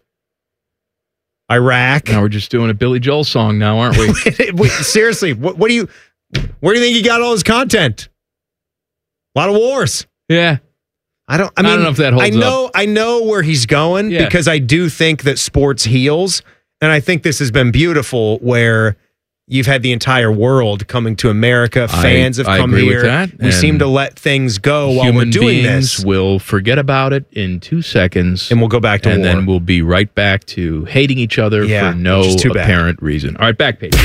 [SPEAKER 2] Iraq.
[SPEAKER 1] Now we're just doing a Billy Joel song now, aren't we?
[SPEAKER 2] Wait, seriously, where do you think he got all his content? A lot of wars.
[SPEAKER 1] Yeah.
[SPEAKER 2] I don't
[SPEAKER 1] know if that holds up.
[SPEAKER 2] I know where he's going because I do think that sports heals. And I think this has been beautiful where you've had the entire world coming to America. Fans have come
[SPEAKER 1] agree
[SPEAKER 2] here.
[SPEAKER 1] With that.
[SPEAKER 2] We seem to let things go while we're doing this.
[SPEAKER 1] We'll forget about it in 2 seconds.
[SPEAKER 2] And we'll go back to war.
[SPEAKER 1] And then we'll be right back to hating each other for no apparent reation. All right, back page.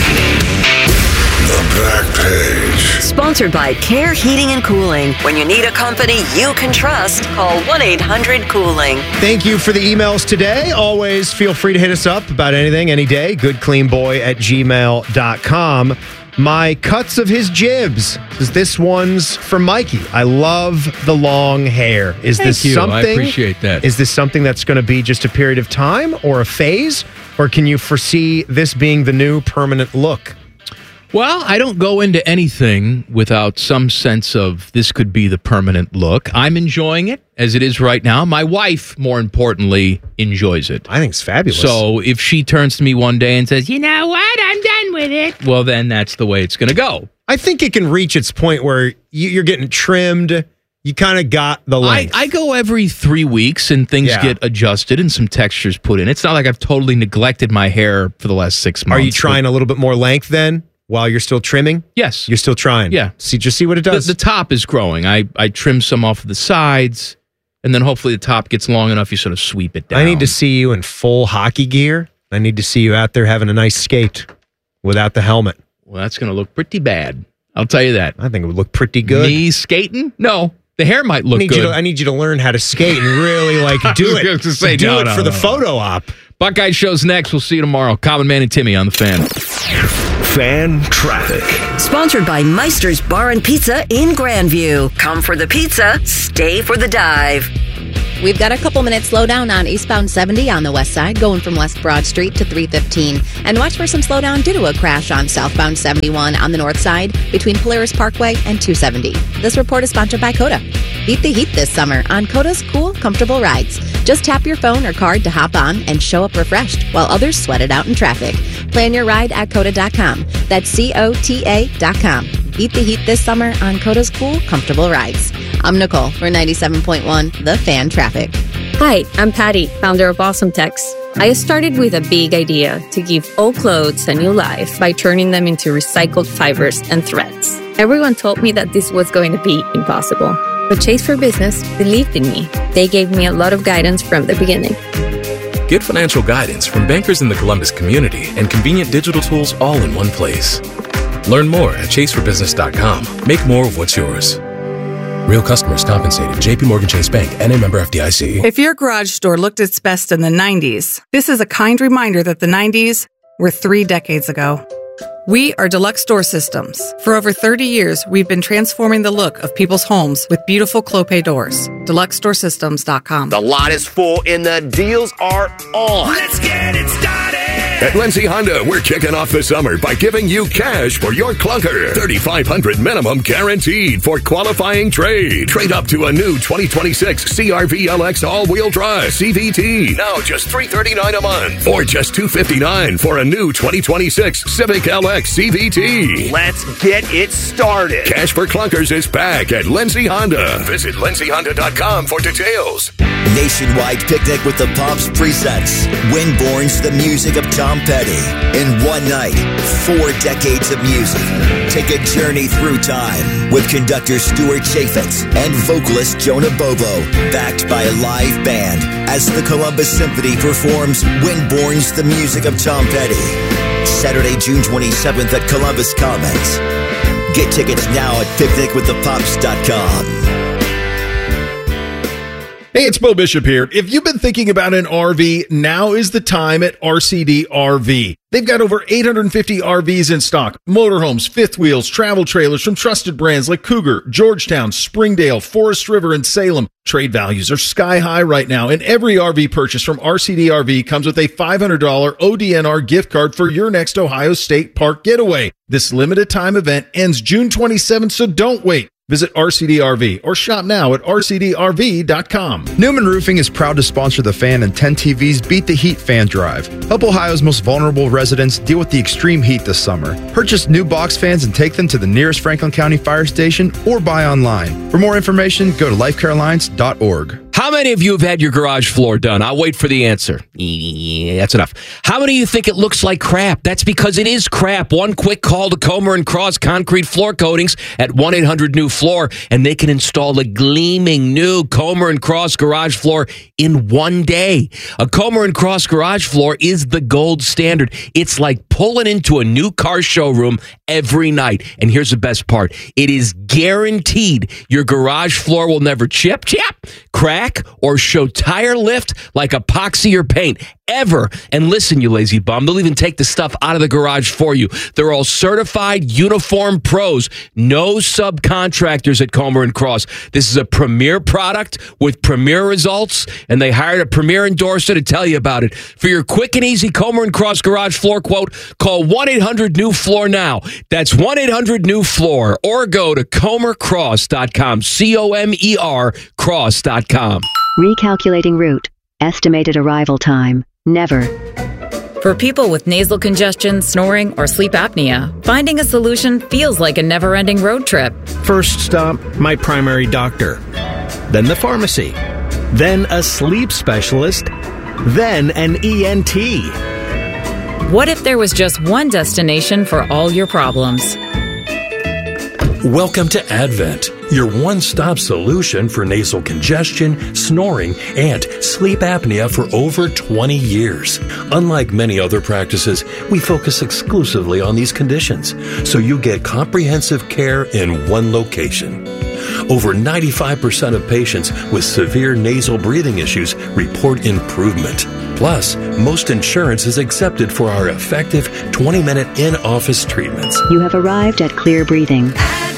[SPEAKER 10] The back page.
[SPEAKER 5] Sponsored by Care Heating and Cooling. When you need a company you can trust, call 1-800-COOLING.
[SPEAKER 2] Thank you for the emails today. Always feel free to hit us up about anything, any day. goodcleanboy@gmail.com. My cuts of his jibs. This one's for Mikey. I love the long hair.
[SPEAKER 1] Thank you. I appreciate that.
[SPEAKER 2] Is this something that's going to be just a period of time or a phase? Or can you foresee this being the new permanent look?
[SPEAKER 1] Well, I don't go into anything without some sense of this could be the permanent look. I'm enjoying it as it is right now. My wife, more importantly, enjoys it.
[SPEAKER 2] I think it's fabulous.
[SPEAKER 1] So if she turns to me one day and says, you know what, I'm done with it, well, then that's the way it's going to go.
[SPEAKER 2] I think it can reach its point where you're getting trimmed. You kind of got the length.
[SPEAKER 1] I go every 3 weeks and things get adjusted and some textures put in. It's not like I've totally neglected my hair for the last 6 months.
[SPEAKER 2] Are you trying a little bit more length then? While you're still trimming?
[SPEAKER 1] Yes.
[SPEAKER 2] You're still trying?
[SPEAKER 1] Yeah.
[SPEAKER 2] Just see what it does.
[SPEAKER 1] The top is growing. I trim some off of the sides. and then hopefully the top gets long enough you sort of sweep it down.
[SPEAKER 2] I need to see you in full hockey gear. I need to see you out there having a nice skate without the helmet.
[SPEAKER 1] Well, that's going to look pretty bad. I'll tell you that.
[SPEAKER 2] I think it would look pretty good.
[SPEAKER 1] Me skating? No. The hair might look good.
[SPEAKER 2] I need you to learn how to skate and really do it. Do it for the photo op.
[SPEAKER 1] Buckeye Show's next. We'll see you tomorrow. Common Man and Timmy on the Fan.
[SPEAKER 4] Fan traffic.
[SPEAKER 5] Sponsored by Meister's Bar and Pizza in Grandview. Come for the pizza, stay for the dive.
[SPEAKER 6] We've got a couple minutes slowdown on eastbound 70 on the west side, going from West Broad Street to 315. And watch for some slowdown due to a crash on southbound 71 on the north side between Polaris Parkway and 270. This report is sponsored by Coda. Beat the heat this summer on Coda's cool, comfortable rides. Just tap your phone or card to hop on and show up refreshed while others sweat it out in traffic. Plan your ride at Coda.com. That's COTA.com. Beat the heat this summer on Coda's cool, comfortable rides. I'm Nicole for 97.1 The Fan Traffic.
[SPEAKER 3] Hi, I'm Patty, founder of Awesome Tex. I started with a big idea to give old clothes a new life by turning them into recycled fibers and threads. Everyone told me that this was going to be impossible. But Chase for Business believed in me. They gave me a lot of guidance from the beginning.
[SPEAKER 7] Get financial guidance from bankers in the Columbus community and convenient digital tools all in one place. Learn more at chaseforbusiness.com. Make more of what's yours. Real customers compensated. JP Morgan Chase Bank, N.A. member FDIC.
[SPEAKER 23] If your garage door looked its best in the 90s, this is a kind reminder that the 90s were 3 decades ago. We are Deluxe Door Systems. For over 30 years, we've been transforming the look of people's homes with beautiful Clopay doors. DeluxeDoorSystems.com.
[SPEAKER 24] The lot is full and the deals are on.
[SPEAKER 4] Let's get it started. At Lindsay Honda, we're kicking off the summer by giving you cash for your clunker. $3,500 minimum guaranteed for qualifying trade. Trade up to a new 2026 CR-V LX all-wheel drive CVT. Now just $339 a month. Or just $259 for a new 2026 Civic LX CVT.
[SPEAKER 24] Let's get it started.
[SPEAKER 4] Cash for clunkers is back at Lindsay Honda. Visit lindsayhonda.com for details.
[SPEAKER 25] Nationwide picnic with the Pops presents Winborn's The Music of Tom Petty. In one night, 4 decades of music. Take a journey through time with conductor Stuart Chaffetz and vocalist Jonah Bobo, backed by a live band as the Columbus Symphony performs Winborn's The Music of Tom Petty. Saturday, June 27th at Columbus Commons. Get tickets now at picnicwiththepops.com.
[SPEAKER 8] Hey, it's Bo Bishop here. If you've been thinking about an RV, now is the time at RCD RV. They've got over 850 RVs in stock. Motorhomes, fifth wheels, travel trailers from trusted brands like Cougar, Georgetown, Springdale, Forest River, and Salem. Trade values are sky high right now, and every RV purchase from RCD RV comes with a $500 ODNR gift card for your next Ohio State Park getaway. This limited time event ends June 27th, so don't wait. Visit RCD RV or shop now at rcdrv.com.
[SPEAKER 26] Newman Roofing is proud to sponsor the Fan and 10 TV's Beat the Heat Fan Drive. Help Ohio's most vulnerable residents deal with the extreme heat this summer. Purchase new box fans and take them to the nearest Franklin County Fire Station or buy online. For more information, go to lifecarealliance.org.
[SPEAKER 27] How many of you have had your garage floor done? I'll wait for the answer. That's enough. How many of you think it looks like crap? That's because it is crap. One quick call to Comer & Cross Concrete Floor Coatings at 1-800-NEW-FLOOR, and they can install a gleaming new Comer & Cross garage floor in one day. A Comer & Cross garage floor is the gold standard. It's like pulling into a new car showroom every night. And here's the best part. It is guaranteed your garage floor will never chip, crack, or show tire lift like epoxy or paint ever. And listen, you lazy bum, they'll even take the stuff out of the garage for you. They're all certified uniform pros, no subcontractors at Comer & Cross. This is a premier product with premier results, and they hired a premier endorser to tell you about it. For your quick and easy Comer & Cross garage floor quote, call 1-800-NEW-FLOOR now. That's 1-800-NEW-FLOOR, or go to comercross.com, COMER cross.com.
[SPEAKER 28] Recalculating route. Estimated arrival time. Never.
[SPEAKER 29] For people with nasal congestion, snoring, or sleep apnea, finding a solution feels like a never-ending road trip.
[SPEAKER 30] First stop, my primary doctor. Then the pharmacy. Then a sleep specialist. Then an ENT.
[SPEAKER 29] What if there was just one destination for all your problems?
[SPEAKER 9] Welcome to Advent, your one-stop solution for nasal congestion, snoring, and sleep apnea for over 20 years. Unlike many other practices, we focus exclusively on these conditions, so you get comprehensive care in one location. Over 95% of patients with severe nasal breathing issues report improvement. Plus, most insurance is accepted for our effective 20-minute in-office treatments.
[SPEAKER 28] You have arrived at Clear Breathing.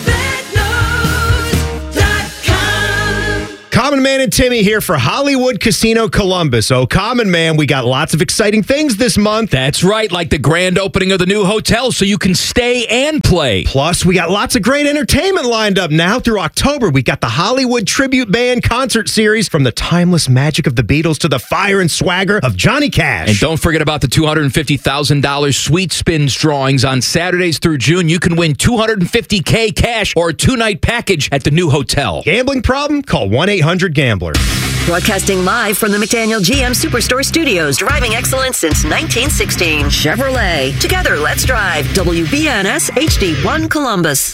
[SPEAKER 2] Common Man and Timmy here for Hollywood Casino Columbus. Oh, Common Man, we got lots of exciting things this month.
[SPEAKER 1] That's right, like the grand opening of the new hotel so you can stay and play.
[SPEAKER 2] Plus, we got lots of great entertainment lined up now through October. We got the Hollywood Tribute Band concert series, from the timeless magic of the Beatles to the fire and swagger of Johnny Cash.
[SPEAKER 1] And don't forget about the $250,000 Sweet Spins drawings on Saturdays through June. You can win $250K cash or a 2-night package at the new hotel.
[SPEAKER 2] Gambling problem? Call 1-800-GAMBLER.
[SPEAKER 5] Broadcasting live from the McDaniel GM Superstore Studios, driving excellence since 1916. Chevrolet. Together, let's drive. WBNS HD1 Columbus.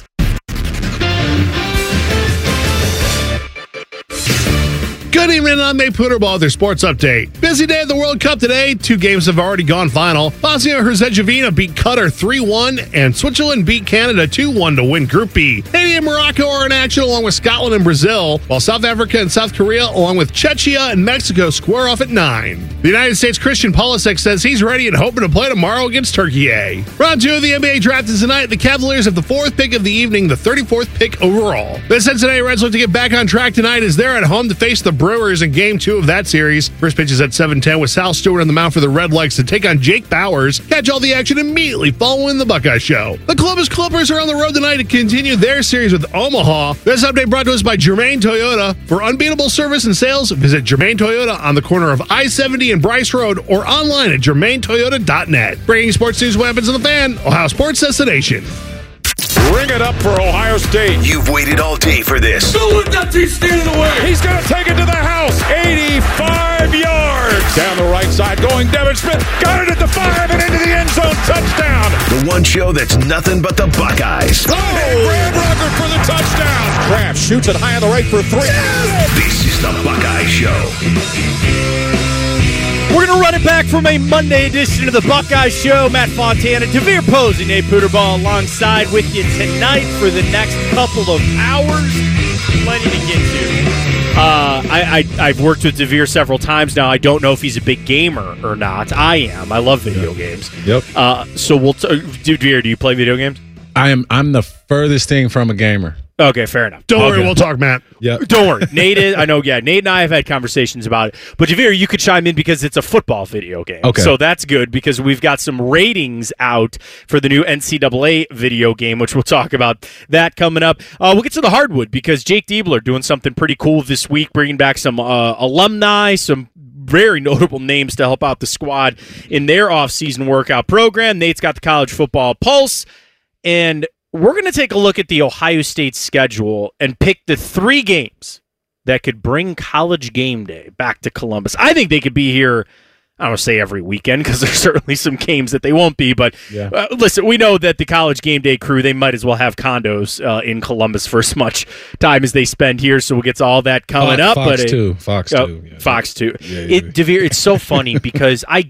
[SPEAKER 20] Good evening, I'm Nate Puderball, their sports update. Busy day at the World Cup today. 2 games have already gone final. Bosnia-Herzegovina beat Qatar 3-1, and Switzerland beat Canada 2-1 to win Group B. Haiti and Morocco are in action along with Scotland and Brazil, while South Africa and South Korea, along with Czechia and Mexico, square off at 9. The United States' Christian Pulisic says he's ready and hoping to play tomorrow against Turkey A. Round 2 of the NBA draft is tonight. The Cavaliers have the 4th pick of the evening, the 34th pick overall. The Cincinnati Reds look to get back on track tonight as they're at home to face the Brewers in Game 2 of that series. First pitch is at 7:10 with Sal Stewart on the mound for the Red Legs to take on Jake Bowers. Catch all the action immediately following the Buckeye Show. The Columbus Clippers are on the road tonight to continue their series with Omaha. This update brought to us by Germain Toyota. For unbeatable service and sales, visit Germain Toyota on the corner of I-70 and Bryce Road or online at germaintoyota.net. Bringing sports news weapons on the Fan, Ohio Sports Destination.
[SPEAKER 4] Ring it up for Ohio State. You've waited all day for this.
[SPEAKER 11] Don't let that team stand in the way.
[SPEAKER 4] He's going to take it to the house. 85 yards. Down the right side going Devin Smith. Got it at the 5 and into the end zone. Touchdown. The one show that's nothing but the Buckeyes.
[SPEAKER 11] Oh! Brad Rucker for the touchdown.
[SPEAKER 4] Kraft shoots it high on the right for 3. This is the Buckeye Show.
[SPEAKER 12] We're going to run it back from a Monday edition of the Buckeye Show. Matt Fontana, Devere Posey, Nate Puderball alongside with you tonight for the next couple of hours. Plenty to get to. I've worked with Devere several times now. I don't know if he's a big gamer or not. I am. I love video games.
[SPEAKER 13] Yep.
[SPEAKER 12] So we'll Devere, do you play video games?
[SPEAKER 13] I'm the furthest thing from a gamer.
[SPEAKER 12] Okay, fair enough.
[SPEAKER 20] Don't worry, we'll talk, Matt.
[SPEAKER 12] Yep. Don't worry. Nate and I have had conversations about it. But Devere, you could chime in because it's a football video game.
[SPEAKER 13] Okay.
[SPEAKER 12] So that's good because we've got some ratings out for the new NCAA video game, which we'll talk about that coming up. We'll get to the hardwood because Jake Diebler doing something pretty cool this week, bringing back some alumni, some very notable names to help out the squad in their off-season workout program. Nate's got the college football pulse, and we're going to take a look at the Ohio State schedule and pick the 3 games that could bring College Game Day back to Columbus. I think they could be here, I don't want to say every weekend because there's certainly some games that they won't be, but listen, we know that the College Game Day crew, they might as well have condos in Columbus for as much time as they spend here, so we'll get to all that coming up.
[SPEAKER 13] Fox 2. Fox 2.
[SPEAKER 12] Yeah. Devere, it's so funny because I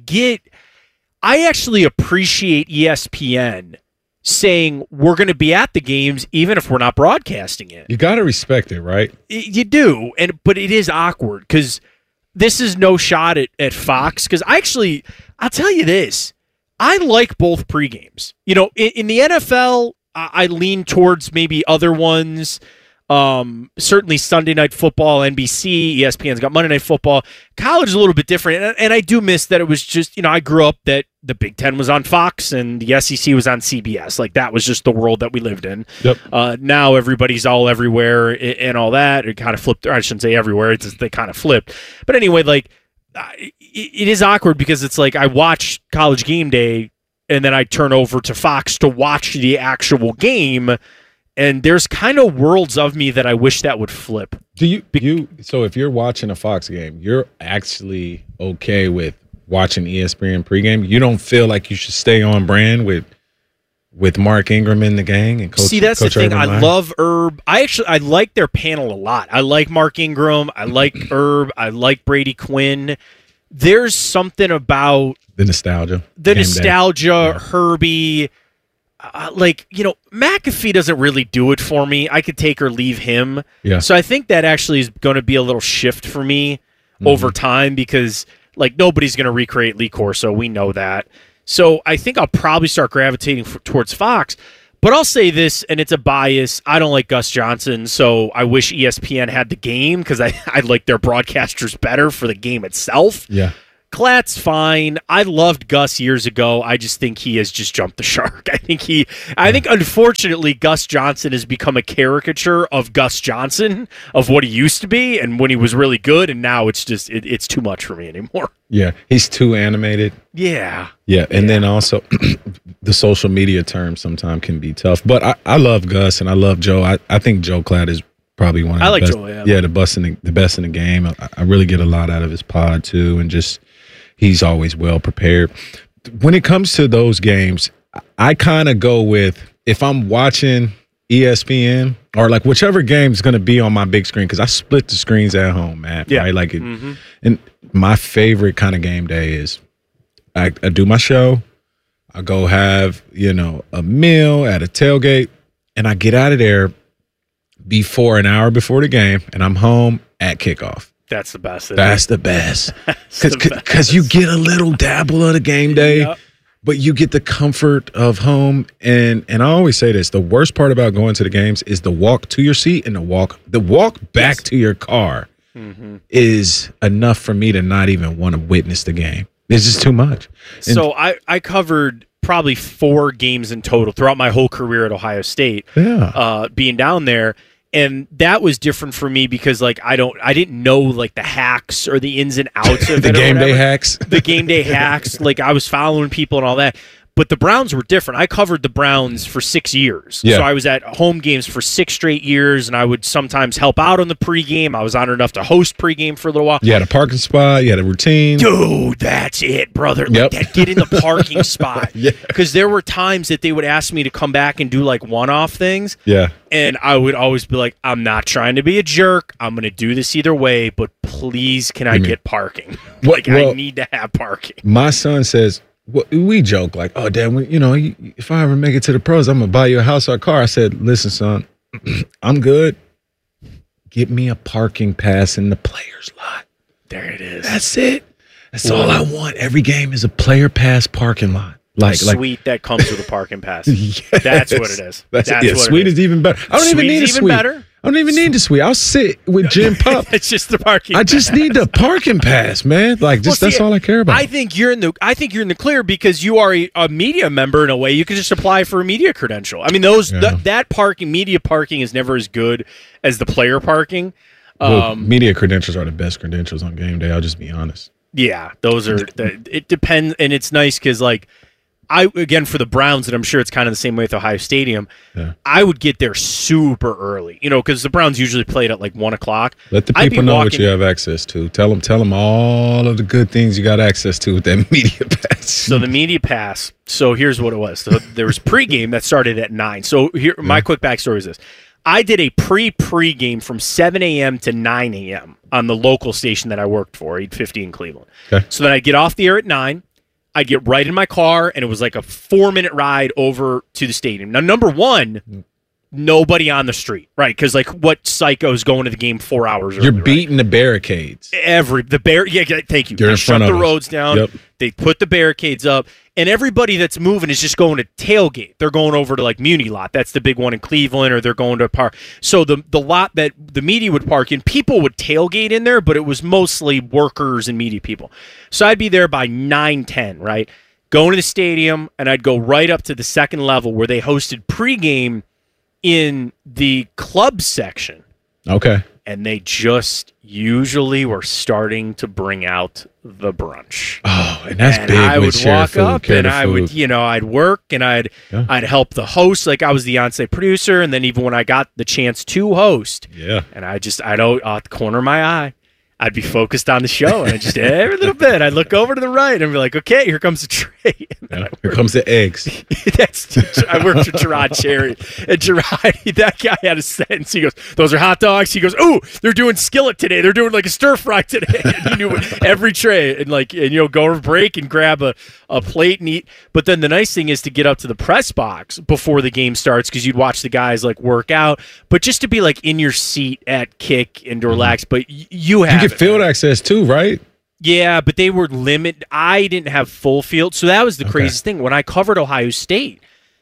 [SPEAKER 12] actually appreciate ESPN saying we're going to be at the games even if we're not broadcasting it.
[SPEAKER 13] You got to respect it, right?
[SPEAKER 12] You do, but it is awkward because this is no shot at Fox. Because I'll tell you this, I like both pregames. You know, in the NFL, I lean towards maybe other ones. Certainly Sunday Night Football, NBC, ESPN's got Monday Night Football. College is a little bit different, and I do miss that it was just, I grew up that the Big Ten was on Fox and the SEC was on CBS. Like, that was just the world that we lived in.
[SPEAKER 13] Yep.
[SPEAKER 12] Now everybody's all everywhere and all that. It kind of flipped. Or I shouldn't say everywhere. It's just, they kind of flipped. But anyway, like, it is awkward because it's like I watch College Game Day and then I turn over to Fox to watch the actual game. And there's kind of worlds of me that I wish that would flip.
[SPEAKER 13] So if you're watching a Fox game, you're actually okay with watching ESPN pregame? You don't feel like you should stay on brand with with Mark Ingram in the gang and Coach.
[SPEAKER 12] See, that's
[SPEAKER 13] Coach
[SPEAKER 12] the thing.
[SPEAKER 13] Urban
[SPEAKER 12] I
[SPEAKER 13] Meyer.
[SPEAKER 12] love Herb. I like their panel a lot. I like Mark Ingram. I like Herb. I like Brady Quinn. There's something about
[SPEAKER 13] the nostalgia.
[SPEAKER 12] The
[SPEAKER 13] Game
[SPEAKER 12] nostalgia,
[SPEAKER 13] day.
[SPEAKER 12] Herbie. McAfee doesn't really do it for me. I could take or leave him.
[SPEAKER 13] Yeah.
[SPEAKER 12] So I think that actually is going to be a little shift for me over time because nobody's going to recreate Lee Corso. We know that. So I think I'll probably start gravitating towards Fox. But I'll say this, and it's a bias. I don't like Gus Johnson, so I wish ESPN had the game because I like their broadcasters better for the game itself.
[SPEAKER 13] Yeah.
[SPEAKER 12] Klatt's fine. I loved Gus years ago. I just think he has just jumped the shark. I think unfortunately Gus Johnson has become a caricature of Gus Johnson, of what he used to be and when he was really good, and now it's just it's too much for me anymore.
[SPEAKER 13] Yeah, he's too animated.
[SPEAKER 12] Yeah.
[SPEAKER 13] Yeah, and then also the social media terms sometimes can be tough. But I love Gus and I love Joe. I think Joe Klatt is probably one of the best.
[SPEAKER 12] Joe,
[SPEAKER 13] the best in the game. I really get a lot out of his pod too, and just he's always well prepared. When it comes to those games, I kind of go with, if I'm watching ESPN or whichever game is going to be on my big screen, because I split the screens at home, man.
[SPEAKER 12] Yeah.
[SPEAKER 13] Right? And my favorite kind of game day is I do my show, I go have a meal at a tailgate, and I get out of there an hour before the game, and I'm home at kickoff.
[SPEAKER 12] That's the best.
[SPEAKER 13] That's the best. Because you get a little dabble of the game day, but you get the comfort of home. And I always say this, the worst part about going to the games is the walk to your seat and the walk back to your car is enough for me to not even want to witness the game. It's just too much.
[SPEAKER 12] So I covered probably 4 games in total throughout my whole career at Ohio State.
[SPEAKER 13] Yeah.
[SPEAKER 12] Being down there. And that was different for me because I didn't know the hacks or the ins and outs of
[SPEAKER 13] the
[SPEAKER 12] it.
[SPEAKER 13] Game day hacks.
[SPEAKER 12] The game day hacks. I was following people and all that. But the Browns were different. I covered the Browns for 6 years.
[SPEAKER 13] Yeah.
[SPEAKER 12] So I was at home games for 6 straight years, and I would sometimes help out on the pregame. I was honored enough to host pregame for a little while.
[SPEAKER 13] You had a parking spot. You had a routine.
[SPEAKER 12] Dude, that's it, brother.
[SPEAKER 13] Yep.
[SPEAKER 12] Get in the parking spot.
[SPEAKER 13] Yeah.
[SPEAKER 12] Because there were times that they would ask me to come back and do one-off things.
[SPEAKER 13] Yeah.
[SPEAKER 12] And I would always be like, I'm not trying to be a jerk. I'm going to do this either way, but please can I get parking? I need to have parking.
[SPEAKER 13] My son says, we joke oh, Dad, if I ever make it to the pros, I'm going to buy you a house or a car. I said, listen, son, I'm good. Get me a parking pass in the players' lot.
[SPEAKER 12] There it is.
[SPEAKER 13] That's it. That's all I want. Every game is a player pass parking lot.
[SPEAKER 12] Suite that comes with a parking pass.
[SPEAKER 13] Yes.
[SPEAKER 12] That's what it is.
[SPEAKER 13] That's
[SPEAKER 12] what
[SPEAKER 13] suite is even better. I don't even need a suite.
[SPEAKER 12] Better.
[SPEAKER 13] I don't even need a suite. I'll sit with Jim Pup.
[SPEAKER 12] It's just the parking.
[SPEAKER 13] I just need the parking pass, man. That's all I care about.
[SPEAKER 12] I think you're in the clear because you are a media member in a way. You can just apply for a media credential. I mean, that parking, media parking, is never as good as the player parking.
[SPEAKER 13] Media credentials are the best credentials on game day. I'll just be honest.
[SPEAKER 12] Yeah, those are. It depends, and it's nice because for the Browns, and I'm sure it's kind of the same way with Ohio Stadium, I would get there super early, because the Browns usually played at 1 o'clock.
[SPEAKER 13] Let the people know what you have access to. Tell them all of the good things you got access to with that media pass.
[SPEAKER 12] So the media pass. So here's what it was. So there was pregame that started at 9. So here, my quick backstory is this. I did a pregame from 7 a.m. to 9 a.m. on the local station that I worked for, 850 in Cleveland.
[SPEAKER 13] Okay.
[SPEAKER 12] So then I'd get off the air at 9. I'd get right in my car, and it was a 4-minute ride over to the stadium. Now, number one, nobody on the street, right? Because what psycho's going to the game 4 hours early?
[SPEAKER 13] You're beating the barricades.
[SPEAKER 12] Thank you.
[SPEAKER 13] You're
[SPEAKER 12] they shut the roads down.
[SPEAKER 13] Yep.
[SPEAKER 12] They put the barricades up, and everybody that's moving is just going to tailgate. They're going over to Muni Lot. That's the big one in Cleveland, or they're going to a park. So the lot that the media would park in, people would tailgate in there, but it was mostly workers and media people. So I'd be there by 9:10, right? Going to the stadium, and I'd go right up to the second level where they hosted pregame in the club section.
[SPEAKER 13] Okay.
[SPEAKER 12] And they just usually were starting to bring out the brunch.
[SPEAKER 13] Oh, and that's big.
[SPEAKER 12] I would walk
[SPEAKER 13] food,
[SPEAKER 12] up and I would, I'd work and I'd help the host. I was the on-site producer. And then even when I got the chance to host, and at the corner of my eye, I'd be focused on the show, and I just every little bit I'd look over to the right and be like, okay, here comes the tray.
[SPEAKER 13] Here comes the eggs.
[SPEAKER 12] I worked with Gerard Cherry, and Gerard, that guy had a sentence. He goes, "Those are hot dogs." He goes, "Ooh, they're doing skillet today. They're doing like a stir fry today." And he knew every tray, and go over break and grab a plate and eat. But then the nice thing is to get up to the press box before the game starts, because you'd watch the guys like work out, but just to be like in your seat at kick and to relax. But you get
[SPEAKER 13] field access too, right?
[SPEAKER 12] Yeah, but they were limited. I didn't have full field, so that was the craziest thing. When I covered Ohio State,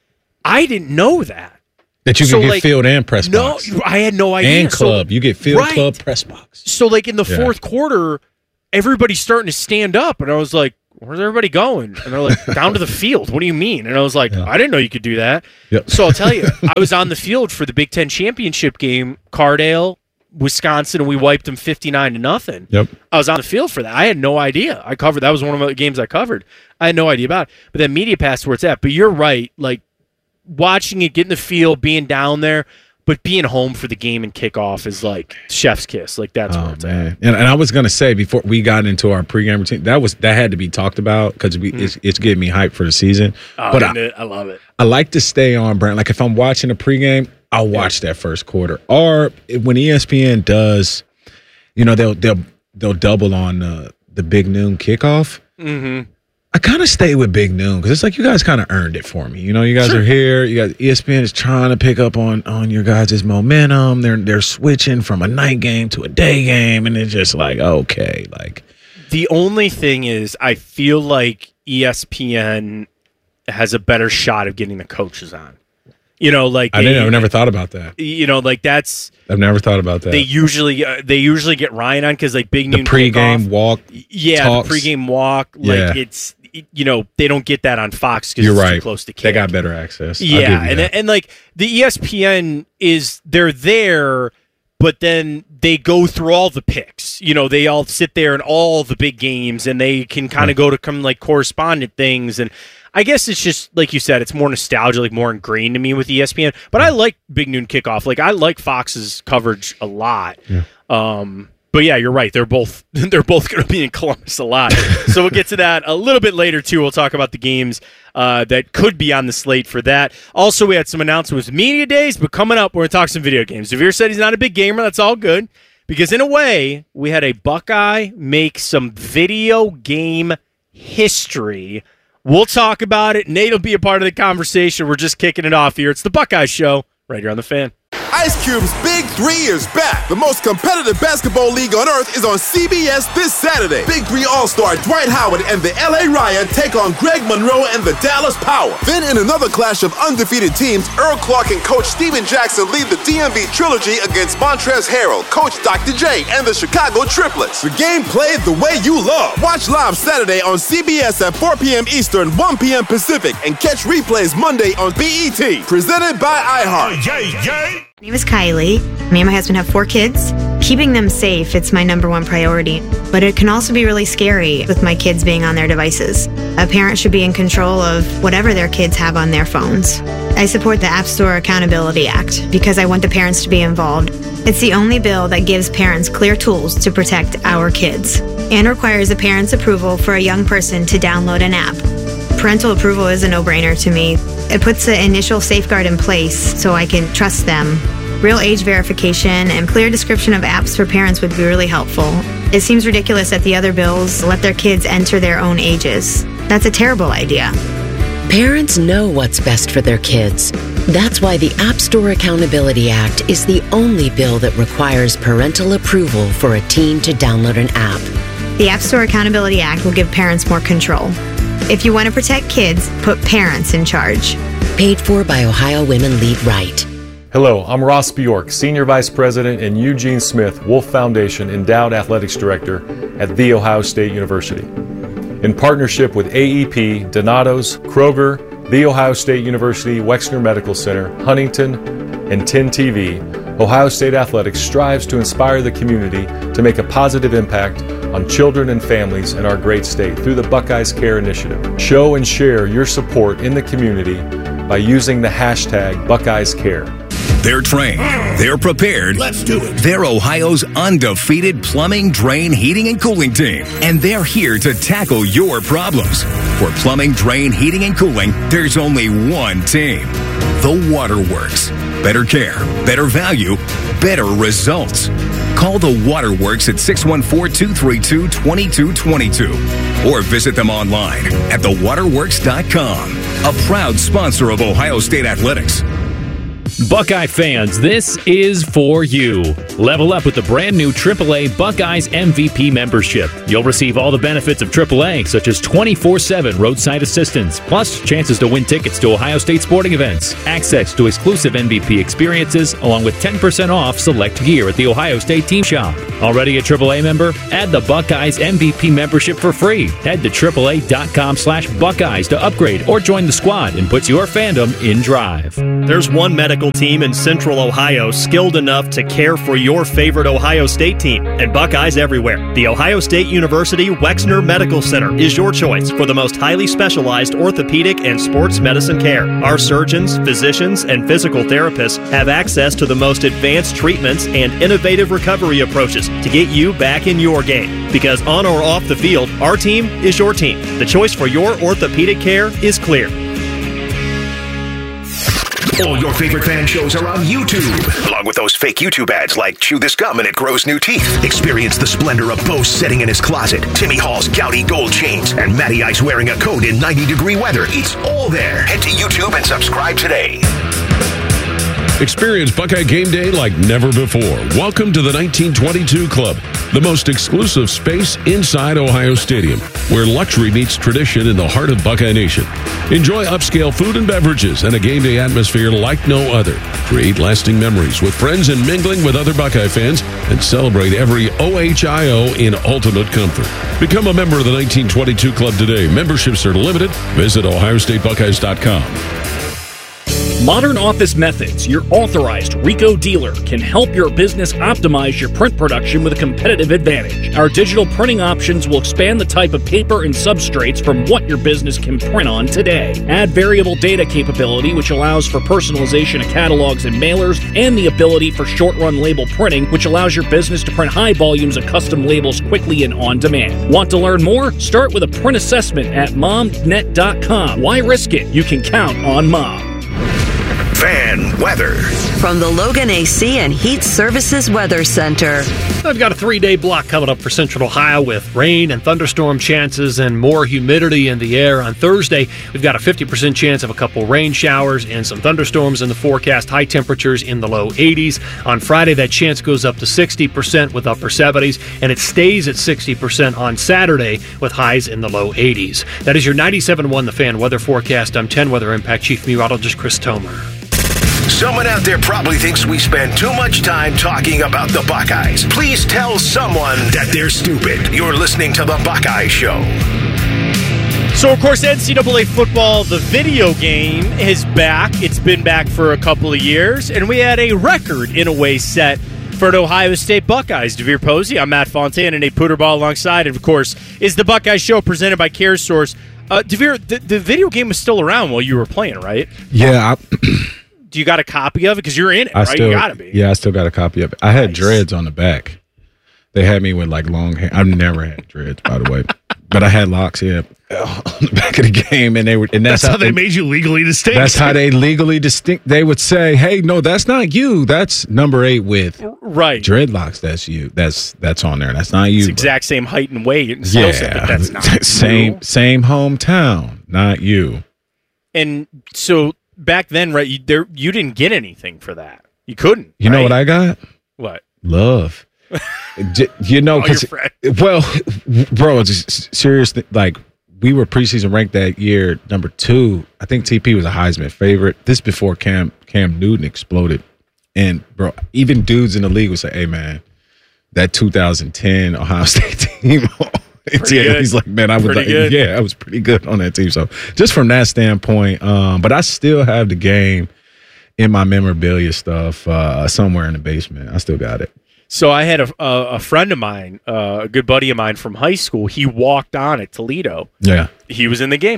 [SPEAKER 12] I didn't know that
[SPEAKER 13] you could get field and press box.
[SPEAKER 12] No, I had no idea.
[SPEAKER 13] And club, you get field, club, press box.
[SPEAKER 12] So like in the fourth quarter, everybody's starting to stand up, and I was like, "Where's everybody going?" And they're like, "Down to the field." What do you mean? And I was like, "I didn't know you could do that."
[SPEAKER 13] Yep.
[SPEAKER 12] So I'll tell you, I was on the field for the Big Ten championship game, Cardale, Wisconsin, and we wiped them 59-0.
[SPEAKER 13] Yep.
[SPEAKER 12] I was on the field for that. I had no idea. That was one of the games I covered. I had no idea about it. But then Media Pass, where it's at. But you're right. Like watching it, getting the field, being down there, but being home for the game and kickoff is like chef's kiss. Like that's where it's at.
[SPEAKER 13] And I was gonna say before we got into our pregame routine, that had to be talked about because it's getting me hyped for the season.
[SPEAKER 12] Oh,
[SPEAKER 13] but
[SPEAKER 12] I love it.
[SPEAKER 13] I like to stay on brand. Like if I'm watching a pregame, I'll watch that first quarter. Or when ESPN does, they'll double on the Big Noon kickoff.
[SPEAKER 12] Mm-hmm.
[SPEAKER 13] I kind of stay with Big Noon because it's like you guys kind of earned it for me. You guys are here. You got ESPN is trying to pick up on your guys' momentum. They're switching from a night game to a day game, and it's just like okay, like
[SPEAKER 12] the only thing is I feel like ESPN has a better shot of getting the coaches on.
[SPEAKER 13] I've never thought about that.
[SPEAKER 12] That's.
[SPEAKER 13] I've never thought about that.
[SPEAKER 12] They usually get Ryan on because Big Noon
[SPEAKER 13] the pregame walk.
[SPEAKER 12] Yeah,
[SPEAKER 13] talks.
[SPEAKER 12] The pregame walk. It's they don't get that on Fox because it's too close to kick.
[SPEAKER 13] They got better access.
[SPEAKER 12] Yeah, and the ESPN they're there, but then they go through all the picks. They all sit there in all the big games, and they can kind of go to correspondent things and. I guess it's just, like you said, it's more nostalgia, like more ingrained to me with ESPN. But I like Big Noon Kickoff. Like, I like Fox's coverage a lot.
[SPEAKER 13] Yeah.
[SPEAKER 12] But, yeah, you're right. They're both going to be in Columbus a lot. So we'll get to that a little bit later, too. We'll talk about the games that could be on the slate for that. Also, we had some announcements with Media Days, but coming up, we're going to talk some video games. Devere said he's not a big gamer. That's all good. Because, in a way, we had a Buckeye make some video game history. We'll talk about it. Nate will be a part of the conversation. We're just kicking it off here. It's the Buckeye Show right here on The Fan.
[SPEAKER 6] Ice Cube's Big 3 is back. The most competitive basketball league on earth is on CBS this Saturday. Big 3 All-Star Dwight Howard and the LA Riot take on Greg Monroe and the Dallas Power. Then in another clash of undefeated teams, Earl Clark and Coach Steven Jackson lead the DMV Trilogy against Montrezl Harrell, Coach Dr. J, and the Chicago Triplets. The game played the way you love. Watch live Saturday on CBS at 4 p.m. Eastern, 1 p.m. Pacific, and catch replays Monday on BET. Presented by iHeart.
[SPEAKER 10] My name is Kylie. Me and my husband have 4 kids. Keeping them safe, it's my number one priority. But it can also be really scary with my kids being on their devices. A parent should be in control of whatever their kids have on their phones. I support the App Store Accountability Act because I want the parents to be involved. It's the only bill that gives parents clear tools to protect our kids and requires a parent's approval for a young person to download an app. Parental approval is a no-brainer to me. It puts the initial safeguard in place so I can trust them. Real age verification and clear description of apps for parents would be really helpful. It seems ridiculous that the other bills let their kids enter their own ages. That's a terrible idea.
[SPEAKER 14] Parents know what's best for their kids. That's why the App Store Accountability Act is the only bill that requires parental approval for a teen to download an app.
[SPEAKER 10] The App Store Accountability Act will give parents more control. If you want to protect kids, put parents in charge.
[SPEAKER 14] Paid for by Ohio Women Lead Right.
[SPEAKER 15] Hello, I'm Ross Bjork, Senior Vice President and Eugene Smith Wolf Foundation Endowed Athletics Director at The Ohio State University. In partnership with AEP, Donato's, Kroger, The Ohio State University Wexner Medical Center, Huntington, and 10 TV, Ohio State Athletics strives to inspire the community to make a positive impact on children and families in our great state through the Buckeyes Care Initiative. Show and share your support in the community by using the hashtag Buckeyes Care.
[SPEAKER 4] They're trained. They're prepared.
[SPEAKER 11] Let's do it.
[SPEAKER 4] They're Ohio's undefeated plumbing, drain, heating, and cooling team. And they're here to tackle your problems. For plumbing, drain, heating, and cooling, there's only one team. The Waterworks. Better care, better value, better results. Call the Waterworks at 614-232-2222 or visit them online at thewaterworks.com. A proud sponsor of Ohio State Athletics.
[SPEAKER 3] Buckeye fans, this is for you. Level up with the brand new AAA Buckeyes MVP membership. You'll receive all the benefits of AAA, such as 24/7 roadside assistance, plus chances to win tickets to Ohio State sporting events, access to exclusive MVP experiences, along with 10% off select gear at the Ohio State Team Shop. Already a AAA member? Add the Buckeyes MVP membership for free. Head to AAA.com/Buckeyes to upgrade or join the squad and put your fandom in drive.
[SPEAKER 7] There's one medical team in Central Ohio skilled enough to care for your favorite Ohio State team, and Buckeyes everywhere. The Ohio State University Wexner Medical Center is your choice for the most highly specialized orthopedic and sports medicine care. Our surgeons, physicians, and physical therapists have access to the most advanced treatments and innovative recovery approaches to get you back in your game. Because on or off the field, our team is your team. The choice for your orthopedic care is clear.
[SPEAKER 4] All your favorite fan shows are on YouTube, along with those fake YouTube ads like Chew This Gum and It Grows New Teeth. Experience the splendor of Bo sitting in his closet, Timmy Hall's gouty gold chains, and Matty Ice wearing a coat in 90-degree weather. It's all there. Head to YouTube and subscribe today.
[SPEAKER 11] Experience Buckeye Game Day like never before. Welcome to the 1922 Club, the most exclusive space inside Ohio Stadium, where luxury meets tradition in the heart of Buckeye Nation. Enjoy upscale food and beverages and a game day atmosphere like no other. Create lasting memories with friends and mingling with other Buckeye fans, and celebrate every OHIO in ultimate comfort. Become a member of the 1922 Club today. Memberships are limited. Visit OhioStateBuckeyes.com.
[SPEAKER 3] Modern Office Methods, your authorized RICO dealer, can help your business optimize your print production with a competitive advantage. Our digital printing options will expand the type of paper and substrates from what your business can print on today. Add variable data capability, which allows for personalization of catalogs and mailers, and the ability for short-run label printing, which allows your business to print high volumes of custom labels quickly and on demand. Want to learn more? Start with a print assessment at momnet.com. Why risk it? You can count on Mom.
[SPEAKER 4] Fan weather.
[SPEAKER 5] From the Logan AC and Heat Services Weather Center.
[SPEAKER 30] I've got a 3-day block coming up for Central Ohio with rain and thunderstorm chances and more humidity in the air. On Thursday, we've got a 50% chance of a couple rain showers and some thunderstorms in the forecast. High temperatures in the low 80s. On Friday, that chance goes up to 60% with upper 70s, and it stays at 60% on Saturday with highs in the low 80s. That is your 97.1 The Fan weather forecast. I'm 10 Weather Impact Chief Meteorologist Chris Tomer.
[SPEAKER 4] Someone out there probably thinks we spend too much time talking about the Buckeyes. Please tell someone that they're stupid. You're listening to The Buckeye Show.
[SPEAKER 12] So, of course, NCAA football, the video game, is back. It's been back for a couple of years, and we had a record, in a way, set for the Ohio State Buckeyes. DeVere Posey, I'm Matt Fontaine, and Nate Puderball alongside, and, of course, is the Buckeye Show presented by CareSource. DeVere, the video game was still around while you were playing, right?
[SPEAKER 13] Yeah,
[SPEAKER 12] Do you got a copy of it? Because you're in it, right? You got to be.
[SPEAKER 13] Yeah, I still got a copy of it. I had dreads on the back. They had me with like long hair. I've never had dreads, by the way, but I had locks. Yeah, on the back of the game, and they were. And
[SPEAKER 20] that's how they made you legally distinct.
[SPEAKER 13] That's how they legally distinct. They would say, "Hey, no, that's not you. That's number 8 with dreadlocks. That's you. That's on there. That's not you.
[SPEAKER 12] It's exact same height and weight and skill set, but that's not
[SPEAKER 13] same hometown. Not you."
[SPEAKER 12] And so. Back then, right, you didn't get anything for that. You couldn't.
[SPEAKER 13] You know what I got?
[SPEAKER 12] What?
[SPEAKER 13] Love. You know, because well, bro, it's seriously, like, we were preseason ranked that year number 2. I think TP was a Heisman favorite. This before Cam Newton exploded, and bro, even dudes in the league would say, "Hey, man, that 2010 Ohio State team." He's like, man, I was like, I was pretty good on that team. So just from that standpoint, but I still have the game in my memorabilia stuff somewhere in the basement. I still got it.
[SPEAKER 12] So I had a friend of mine, a good buddy of mine from high school. He walked on at Toledo.
[SPEAKER 13] Yeah,
[SPEAKER 12] he was in the game.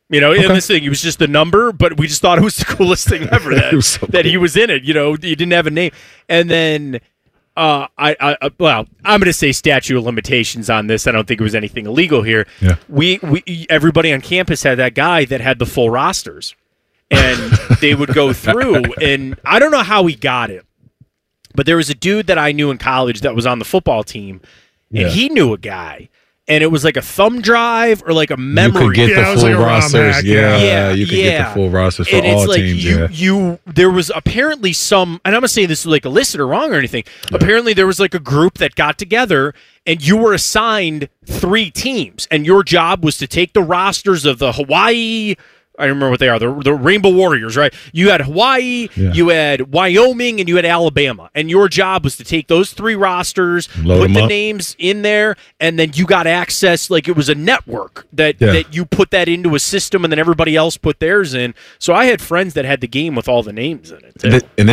[SPEAKER 12] You know, in this thing, he was just a number, but we just thought it was the coolest thing ever that he was in it. You know, he didn't have a name. And then I'm going to say statute of limitations on this. I don't think it was anything illegal here.
[SPEAKER 13] Yeah.
[SPEAKER 12] We everybody on campus had that guy that had the full rosters, and they would go through. And I don't know how he got it, but there was a dude that I knew in college that was on the football team, and he knew a guy. And it was like a thumb drive or like a memory.
[SPEAKER 13] You could get the full rosters. You could get the full rosters for
[SPEAKER 12] and
[SPEAKER 13] all
[SPEAKER 12] it's like
[SPEAKER 13] teams.
[SPEAKER 12] There was apparently some, and I'm not saying this is like illicit or wrong or anything. Yeah. Apparently there was like a group that got together and you were assigned 3 teams. And your job was to take the rosters of the Hawaii, I don't remember what they are, the Rainbow Warriors, right? You had Hawaii, you had Wyoming, and you had Alabama. And your job was to take those 3 rosters, put the names in there, and then you got access, like it was a network that you put that into a system, and then everybody else put theirs in. So I had friends that had the game with all the names in it.
[SPEAKER 13] And